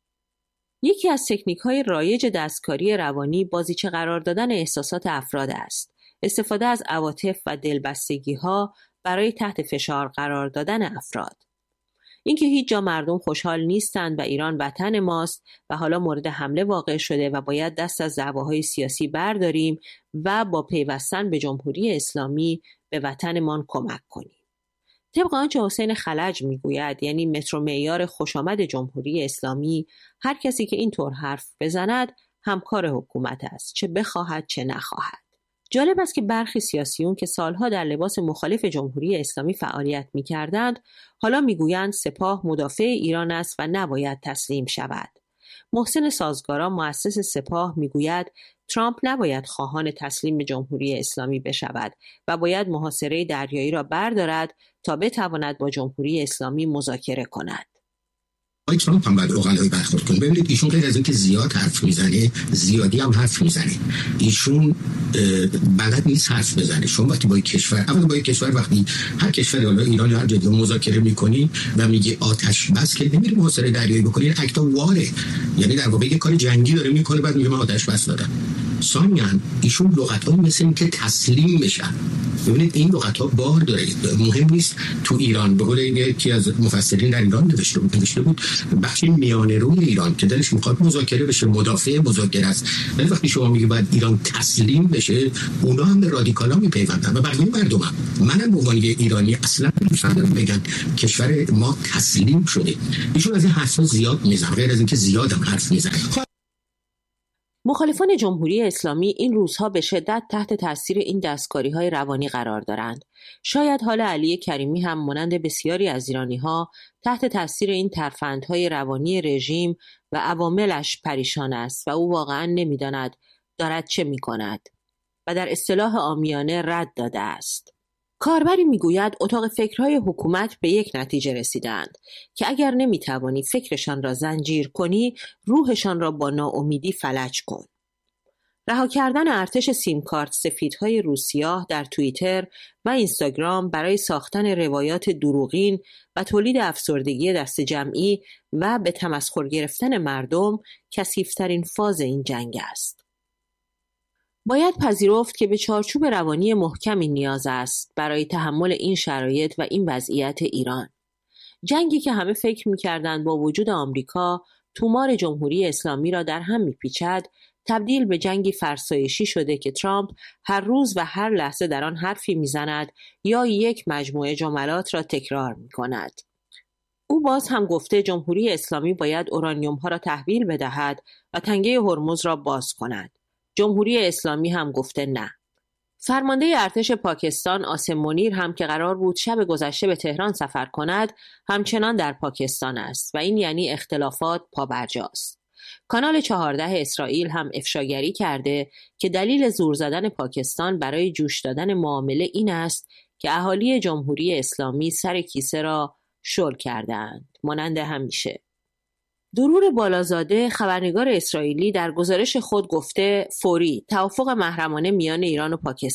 [SPEAKER 14] یکی از تکنیک‌های رایج دستکاری روانی بازیچه قرار دادن احساسات افراد است. استفاده از عواطف و دلبستگی‌ها برای تحت فشار قرار دادن افراد. اینکه هیچ جا مردم خوشحال نیستند و ایران وطن ماست و حالا مورد حمله واقع شده و باید دست از دعواهای سیاسی برداریم و با پیوستن به جمهوری اسلامی به وطنمان کمک کنیم. طبق آنچه حسین خلج میگوید، یعنی متر و معیار خوشامد جمهوری اسلامی، هر کسی که اینطور حرف بزند همکار حکومت است، چه بخواهد چه نخواهد. جالب است که برخی سیاسیون که سالها در لباس مخالف جمهوری اسلامی فعالیت می‌کردند، حالا می‌گویند سپاه مدافع ایران است و نباید تسلیم شود. محسن سازگارا، مؤسس سپاه، می‌گوید ترامپ نباید خواهان تسلیم جمهوری اسلامی بشود و باید محاصره دریایی را بردارد تا بتواند با جمهوری اسلامی مذاکره کند.
[SPEAKER 22] ترامپ هم باید عقلایی برخورد کنه. ببینید ایشون غیر از اینکه زیاد حرف میزنه، زیادی هم حرف میزنه. ایشون بلد نیست حرف بزنه. شما وقتی با کشور، اولا با کشور، وقتی هر کشوری، حالا ایران یا هر جایی مذاکره میکنین و میگه آتش بس، که نمیره محاصره دریایی بکنین، اکتا واره. یعنی در واقع یه کار جنگی داره میکنه، بعد میگه من آتش بس دادم. ثانیاً ایشون لغت‌های مثل این که تسلیم بشن. ببینید این لغت‌ها بار داره. مهم نیست تو ایران، به قول یکی از مفسرین در ایران نوشته بود بخش میانه روی ایران که دلش میخواد مذاکره بشه، مدافع مذاکره است، ولی وقتی شما میگی باید ایران تسلیم بشه، اونا هم به رادیکالا میپیوندن و بقیه مردمم. منم به عنوان ایرانی اصلا دوست ندارم بگن کشور ما تسلیم شده. ایشون از این حرفا زیاد میزنه، غیر از اینکه زیادم حرف میزنه.
[SPEAKER 14] مخالفان جمهوری اسلامی این روزها به شدت تحت تاثیر این دستکاری‌های روانی قرار دارند. شاید حال علی کریمی هم مانند بسیاری از ایرانی‌ها تحت تاثیر این ترفندهای روانی رژیم و عواملش پریشان است و او واقعاً نمی‌داند دارد چه می‌کند و در اصطلاح عامیانه رد داده است. کاربری میگوید اتاق فکرهای حکومت به یک نتیجه رسیدند که اگر نمیتوانی فکرشان را زنجیر کنی، روحشان را با ناامیدی فلج کن. رها کردن ارتش سیمکارت سفیدهای روسیاه در توییتر و اینستاگرام برای ساختن روایات دروغین و تولید افسردگی دست جمعی و به تمسخر گرفتن مردم کثیف‌ترین فاز این جنگ است. باید پذیرفت که به چارچوب روانی محکمی نیاز است برای تحمل این شرایط و این وضعیت ایران. جنگی که همه فکر می‌کردند با وجود آمریکا تومار جمهوری اسلامی را در هم می‌پیچد، تبدیل به جنگی فرسایشی شده که ترامپ هر روز و هر لحظه در آن حرفی می‌زند یا یک مجموعه جملات را تکرار می‌کند. او باز هم گفته جمهوری اسلامی باید اورانیوم‌ها را تحویل بدهد و تنگه هرمز را باز کند. جمهوری اسلامی هم گفته نه. فرمانده ارتش پاکستان آسم منیر هم که قرار بود شب گذشته به تهران سفر کند، همچنان در پاکستان است و این یعنی اختلافات پابرجاست. کانال 14 اسرائیل هم افشاگری کرده که دلیل زور زدن پاکستان برای جوش دادن معامله این است که اهالی جمهوری اسلامی سر کیسه را شل کردند، مانند همیشه. درور بالازاده خبرنگار اسرائیلی در گزارش خود گفته فوری توافق محرمانه میان ایران و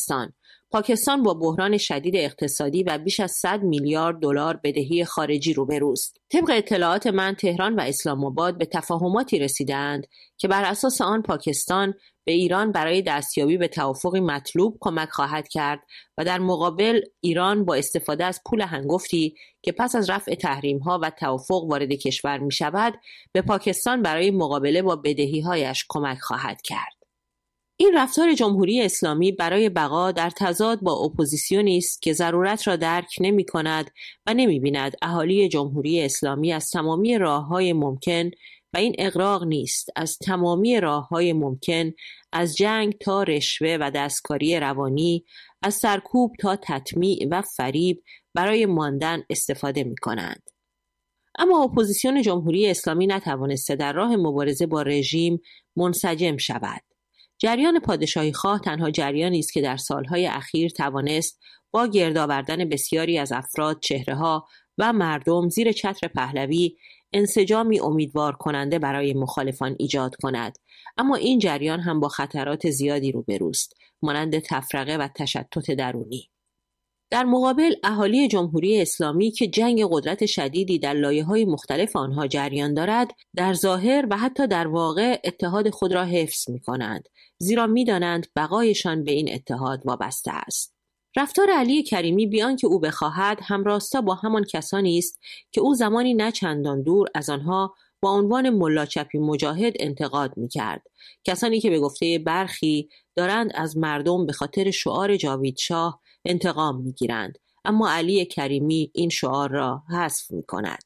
[SPEAKER 14] پاکستان با بحران شدید اقتصادی و بیش از 100 میلیارد دلار بدهی خارجی روبروست. طبق اطلاعات من تهران و اسلام آباد به تفاهماتی رسیدند که بر اساس آن پاکستان به ایران برای دستیابی به توافقی مطلوب کمک خواهد کرد و در مقابل ایران با استفاده از پول هنگفتی که پس از رفع تحریم‌ها و توافق وارد کشور می‌شود به پاکستان برای مقابله با بدهی‌هایش کمک خواهد کرد. این رفتار جمهوری اسلامی برای بقا در تضاد با اپوزیسیونی است که ضرورت را درک نمی‌کند و نمی‌بیند اهالی جمهوری اسلامی از تمامی راه‌های ممکن و این اغراق نیست، از تمامی راه‌های ممکن، از جنگ تا رشوه و دستکاری روانی، از سرکوب تا تطمیع و فریب برای ماندن استفاده می‌کنند. اما اپوزیسیون جمهوری اسلامی نتوانسته در راه مبارزه با رژیم منسجم شود. جریان پادشاهی خواه تنها جریانی است که در سالهای اخیر توانست با گرد آوردن بسیاری از افراد، چهره‌ها و مردم زیر چتر پهلوی انسجامی امیدوار کننده برای مخالفان ایجاد کند، اما این جریان هم با خطرات زیادی روبروست، مانند تفرقه و تشتت درونی. در مقابل اهالی جمهوری اسلامی که جنگ قدرت شدیدی در لایه‌های مختلف آنها جریان دارد، در ظاهر و حتی در واقع اتحاد خود را حفظ می‌کنند، زیرا می‌دانند بقایشان به این اتحاد وابسته است. رفتار علی کریمی بیان که او بخواهد هم راستا با همان کسانی است که او زمانی نه چندان دور از آنها با عنوان ملا چپی مجاهد انتقاد می‌کرد، کسانی که به گفته برخی دارند از مردم به خاطر شعار جاوید شاه انتقام می‌گیرند، اما علی کریمی این شعار را حذف می‌کند.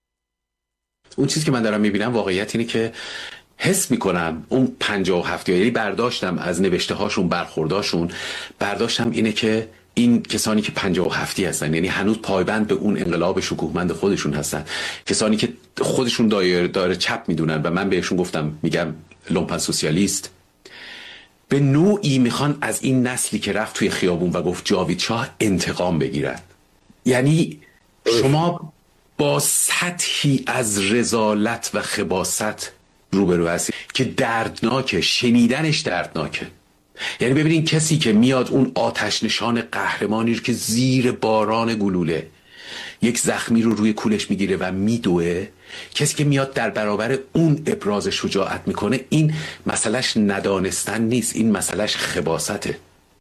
[SPEAKER 1] اون چیزی که من دارم می‌بینم واقعیت اینه که حس میکنم اون 57 یعنی برداشتم از نوشته هاشون، برخورداشون، برداشتم اینه که این کسانی که 57 هستن، یعنی هنوز پایبند به اون انقلاب شکوهمند خودشون هستن، کسانی که خودشون دایره چپ میدونن و من بهشون گفتم میگم لومپن سوسیالیست، به نوعی میخوان از این نسلی که رفت توی خیابون و گفت جاوید شاه انتقام بگیرن. یعنی شما با سطحی از رذالت و خباثت روبرو هستی که دردناکه، شنیدنش دردناکه. یعنی ببینین کسی که میاد اون آتش نشان قهرمانی رو که زیر باران گلوله یک زخمی رو روی کولش میگیره و میدوه کسی که میاد در برابر اون ابراز شجاعت میکنه، این مسئلهش ندانستن نیست، این مسئلهش خباسته.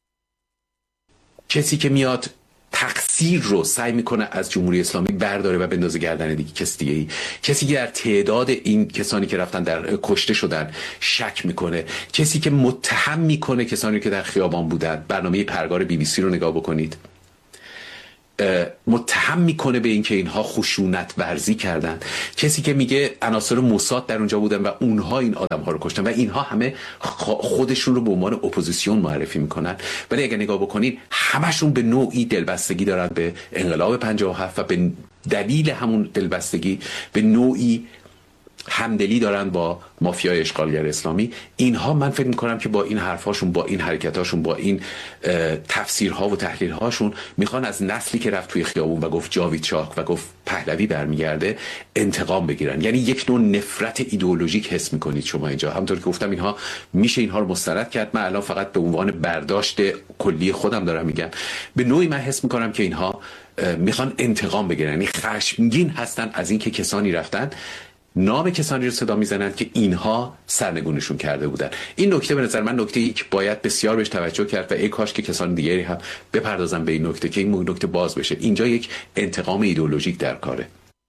[SPEAKER 1] کسی که میاد تقصیر رو سعی میکنه از جمهوری اسلامی برداره و بندازه گردن دیگه کسی دیگه ای، کسی که در تعداد این کسانی که رفتن در کشته شدن شک میکنه، کسی که متهم میکنه کسانی که در خیابان بودن. برنامه پرگار BBC رو نگاه بکنید، متهم میکنه به اینکه اینها خشونت ورزی کردن. کسی که میگه عناصر موساد در اونجا بودن و اونها این آدم‌ها رو کشتن و اینها همه خودشون رو به عنوان اپوزیسیون معرفی میکنن. ولی اگه نگاه بکنید همشون به نوعی دلبستگی دارن به انقلاب 57 و به دلیل همون دلبستگی به نوعی همدلی دارن با مافیای اشغالگر اسلامی. اینها من فکر میکنم که با این حرفاشون، با این حرکتاشون، با این تفسیرها و تحلیلهاشون میخوان از نسلی که رفت توی خیابون و گفت جاوید چاک و گفت پهلوی برمیگرده انتقام بگیرن. یعنی یک نوع نفرت ایدئولوژیک حس میکنید شما اینجا. همونطور که گفتم اینها میشه اینها رو مسترد کرد. من الان فقط به عنوان برداشت کلی خودم دارم میگم. به نوعی من حس میکنم که اینها میخوان انتقام بگیرن، یعنی خشمگین هستن از اینکه کسانی رفتن نام کسانی رو صدا میزنند که اینها سرنگونشون کرده بودن. این نکته به نظر من نکته ای که باید بسیار بهش توجه کرد و ای کاش که کسان دیگری هم بپردازن به این نکته که این نکته باز بشه. اینجا یک انتقام ایدئولوژیک در کاره.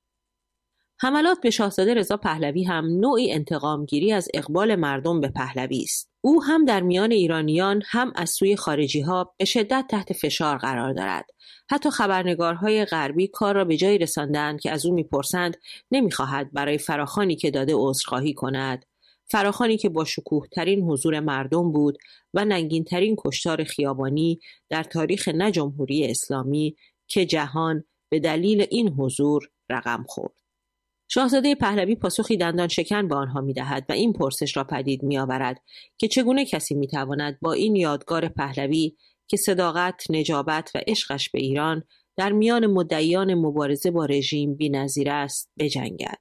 [SPEAKER 14] حملات به شاهزاده رضا پهلوی هم نوعی انتقامگیری از اقبال مردم به پهلوی است. او هم در میان ایرانیان هم از سوی خارجی‌ها به شدت تحت فشار قرار دارد. حتی خبرنگارهای غربی کار را به جایی رساندند که از او میپرسند نمیخواهد برای فراخوانی که داده عذرخواهی کند. فراخوانی که با شکوه‌ترین حضور مردم بود و ننگین‌ترین کشتار خیابانی در تاریخ نه جمهوری اسلامی که جهان به دلیل این حضور رقم خورد. شاهزاده پهلوی پاسخی دندان شکن به آنها می‌دهد و این پرسش را پدید می‌آورد که چگونه کسی می‌تواند با این یادگار پهلوی که صداقت، نجابت و عشقش به ایران در میان مدعیان مبارزه با رژیم بی‌نظیر است بجنگد.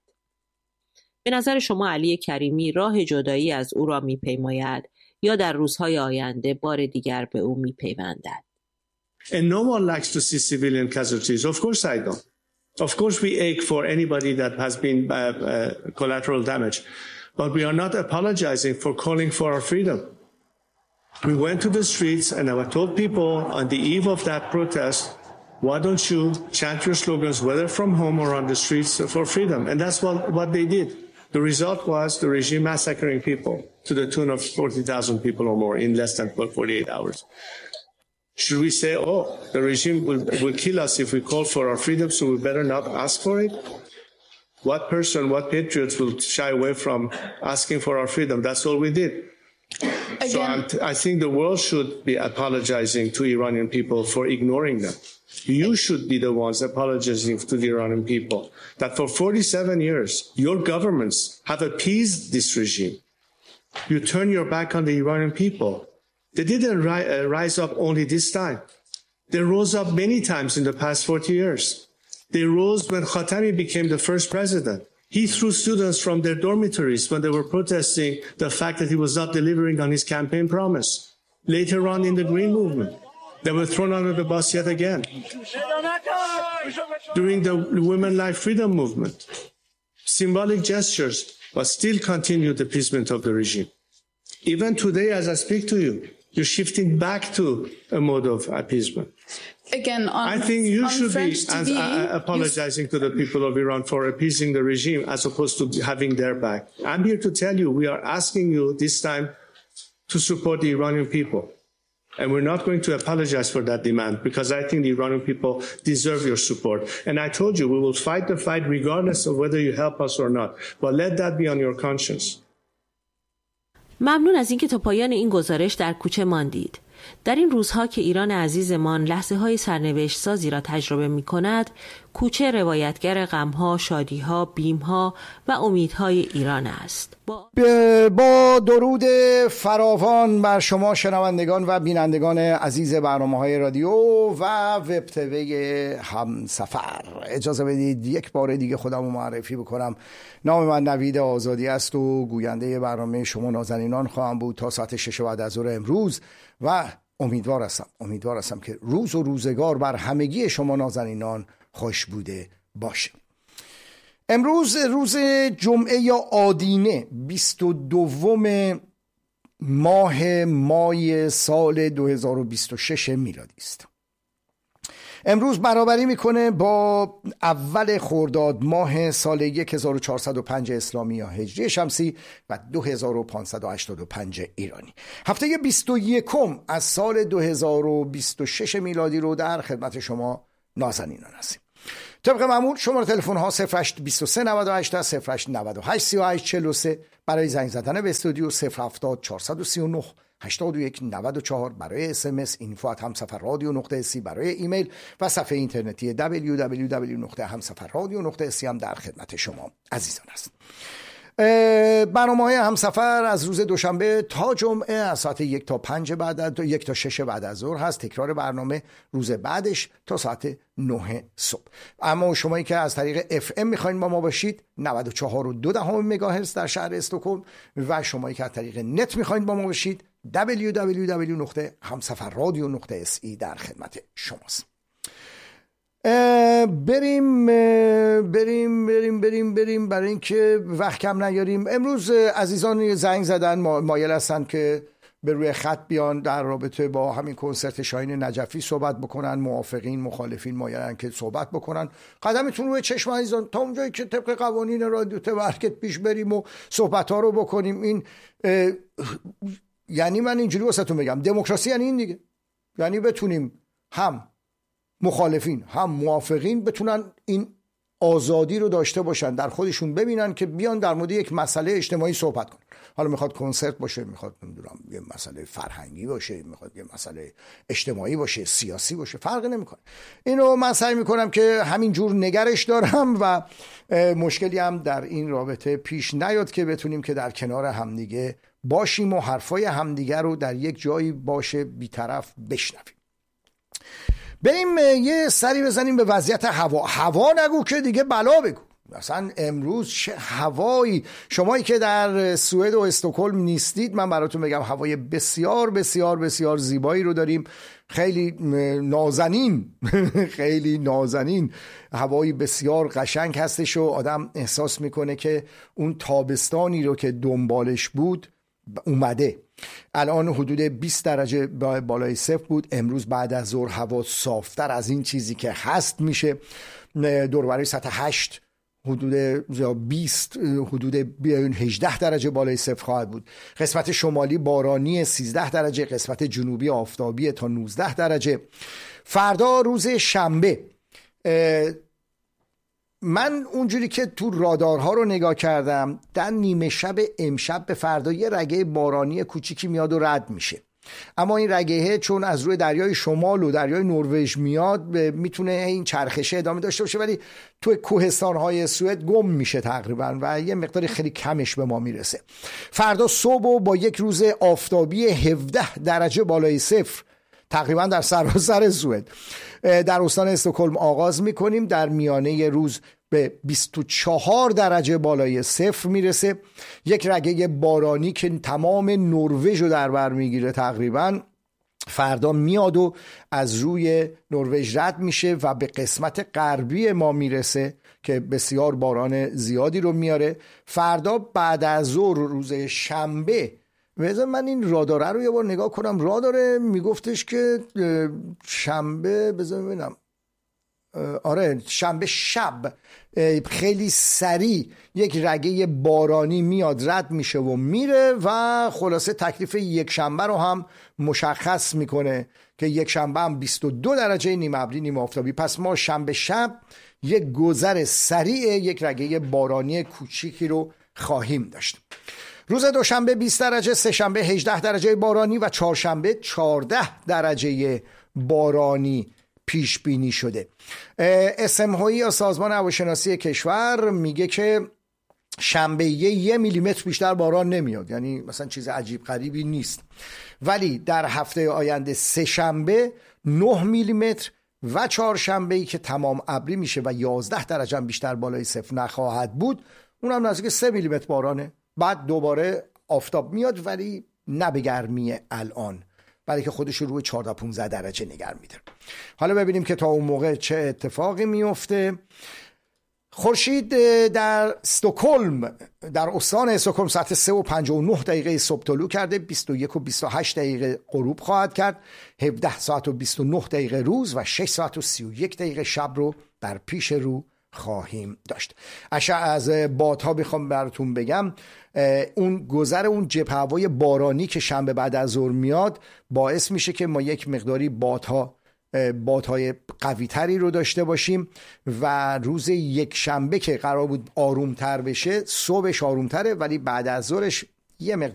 [SPEAKER 14] به نظر شما علی کریمی راه جدایی از او را می‌پیماید یا در روزهای آینده بار دیگر به او می‌پیوندد؟
[SPEAKER 2] And no one likes to see civilian casualties. Of course I don't. Of course we ache for anybody that has been collateral damage. But we are not apologizing for calling for our freedom. We went to the streets and I told people on the eve of that protest, why don't you chant your slogans, whether from home or on the streets, for freedom? And that's what they did. The result was the regime massacring people to the tune of 40,000 people or more in less than 48 hours. Should we say, oh, the regime will kill us if we call for our freedom, so we better not ask for it? What person, what patriots will shy away from asking for our freedom? That's all we did. So I think the world should be apologizing to Iranian people for ignoring them. You should be the ones apologizing to the Iranian people that for 47 years, your governments have appeased this regime. You turn your back on the Iranian people. They didn't rise up only this time. They rose up many times in the past 40 years. They rose when Khatami became the first president. He threw students from their dormitories when they were protesting the fact that he was not delivering on his campaign promise. Later on in the Green Movement, they were thrown under the bus yet again. During the Women Life Freedom Movement, symbolic gestures but still continued the appeasement of the regime. Even today, as I speak to you, you're shifting back to a mode of appeasement.
[SPEAKER 3] Again,
[SPEAKER 2] I think you should be apologizing to the people of Iran for appeasing the regime as opposed to having their back. I'm here to tell you, we are asking you this time to support the Iranian people. And we're not going to apologize for that demand because I think the Iranian people deserve your support. And I told you, we will fight the fight regardless of whether you help us or not. But let that be on your conscience.
[SPEAKER 14] ممنون از اینکه تا پایان این گزارش در کوچه ماندید. در این روزها که ایران عزیزمان لحظه‌های سرنوشت سازی را تجربه می‌کند، کوچه روایتگر غم‌ها، شادی‌ها، بیم‌ها و امیدهای ایران است.
[SPEAKER 10] با درود فراوان بر شما شنوندگان و بینندگان عزیز برنامه‌های رادیو و وب تیوی همسفر، اجازه بدید یک بار دیگه خودم رو معرفی بکنم. نام من نوید آزادی است و گوینده برنامه شما نازنینان خواهم بود تا ساعت 6 بعد از ظهر امروز و امیدوار هستم که روز و روزگار بر همگی شما نازنینان خوش بوده باشه.
[SPEAKER 3] امروز روز جمعه یا آدینه 22 ماه مای سال 2026 میلادی است. امروز برابری میکنه با اول خرداد ماه سال 1405 اسلامی یا هجری شمسی و 2585 ایرانی. هفته 21 از سال 2026 میلادی رو در خدمت شما نازنینان هستیم. طبق معمول شماره تلفن ها 0823 98 0898 38 43 برای زنگ زدن به استودیو 070 439 81 94 برای SMS info@hamsafarradio.si برای ایمیل و صفحه اینترنتی www.hamsafarradio.si هم در خدمت شما عزیزان است. برنامه‌های همسفر از روز دوشنبه تا جمعه از ساعت 1 تا 5 1 تا 6 بعد از ظهر هست. تکرار برنامه روز بعدش تا ساعت 9 صبح. اما شمایی که از طریق FM میخواین با ما باشید 94.2 مگاهرتز در شهر استکهلم و شمایی که از طریق نت میخواین با ما باشید www.hamsafarradio.si در خدمت شماست. بریم برای اینکه وقت کم نیاریم. امروز عزیزان زنگ زدن مایل هستن که به روی خط بیان در رابطه با همین کنسرت شاهین نجفی صحبت بکنن. موافقین مخالفین مایلن که صحبت بکنن. قدمتون روی چشم عزیزان تا اونجایی که طبق قوانین رادیو تورکت پیش بریم و صحبت ها رو بکنیم. این یعنی من اینجوری واسهتون بگم دموکراسی یعنی این دیگه، یعنی بتونیم هم مخالفین هم موافقین بتونن این آزادی رو داشته باشن، در خودشون ببینن که بیان در مورد یک مسئله اجتماعی صحبت کنن. حالا میخواد کنسرت باشه، میخواد نمیدونم یه مسئله فرهنگی باشه، میخواد یه مسئله اجتماعی باشه، سیاسی باشه، فرقی نمیکنه. اینو من سعی میکنم که همین جور نگرش دارم و مشکلی هم در این رابطه پیش نیاد که بتونیم که در کنار همدیگه باشیم و حرفای همدیگه رو در یک جایی باشه بی‌طرف بشنویم. بریم یه سری بزنیم به وضعیت هوا نگو که دیگه بلا بگو. مثلا امروز چه هوایی، شمایی که در سوئد و استکهلم نیستید من براتون بگم هوای بسیار بسیار بسیار زیبایی رو داریم. خیلی نازنین خیلی نازنین، هوایی بسیار قشنگ هستش و آدم احساس میکنه که اون تابستانی رو که دنبالش بود اومده. الان حدود 20 درجه بالای صفر بود. امروز بعد از ظهر هوا صافتر از این چیزی که هست میشه. دوربرای سطح 8 حدود 20 حدود 18 درجه بالای صفر خواهد بود. قسمت شمالی بارانی 13 درجه، قسمت جنوبی آفتابی تا 19 درجه. فردا روز شنبه من اونجوری که تو رادارها رو نگاه کردم در نیمه شب امشب به فردا یه رگه بارانی کوچیکی میاد و رد میشه، اما این رگه چون از روی دریای شمال و دریای نروژ میاد میتونه این چرخشه ادامه داشته باشه ولی تو کوهستان‌های سوئد گم میشه تقریبا و یه مقداری خیلی کمش به ما میرسه. فردا صبح و با یک روز آفتابی 17 درجه بالای صفر تقریبا در سراسر سوئد در استان استکهلم آغاز میکنیم. در میانه روز به 24 درجه بالای صفر میرسه. یک رگه بارانی که تمام نروژ رو در بر میگیره تقریبا فردا میاد و از روی نروژ رد میشه و به قسمت غربی ما میرسه که بسیار باران زیادی رو میاره. فردا بعد از ظهر روز شنبه، بذار من این راداره رو یه بار نگاه کنم. راداره میگفتش که شنبه، بذار ببینم، آره شنبه شب خیلی سریع یک رگه بارانی میاد رد میشه و میره و خلاصه تکلیف یک شنبه رو هم مشخص میکنه که یک شنبه هم 22 درجه نیمه ابری نیمه آفتابی. پس ما شنبه شب یک گذر سریع یک رگه بارانی کوچیکی رو خواهیم داشت. روز دوشنبه 20 درجه، سه شنبه 18 درجه بارانی و چهارشنبه 14 درجه بارانی پیش بینی شده. اسمهایی یا سازمان هواشناسی کشور میگه که شنبه 1 میلیمتر بیشتر باران نمیاد، یعنی مثلا چیز عجیب غریبی نیست. ولی در هفته آینده سه شنبه 9 میلیمتر و چهارشنبه‌ای که تمام ابری میشه و 11 درجه بیشتر بالای صفر نخواهد بود، اونم نزدیک 3 میلیمتر بارانه. بعد دوباره آفتاب میاد ولی نه به گرمی الان، برای که خودش رو 14-15 درجه نگه میداره. حالا ببینیم که تا اون موقع چه اتفاقی میفته. خورشید در استکهلم، در استان استکهلم ساعت 3:59 صبح طلوع کرده، 21:28 غروب خواهد کرد، 17:29 روز و 6:31 شب رو در پیش رو خواهیم داشت. از بادها بخوام براتون بگم، اون گذر اون جبهه هوای بارانی که شنبه بعد از ظهر میاد باعث میشه که ما یک مقداری بادهای قوی تری رو داشته باشیم و روز یک شنبه که قرار بود آرومتر بشه، صبحش آرومتره ولی بعد از ظهرش یه مقدار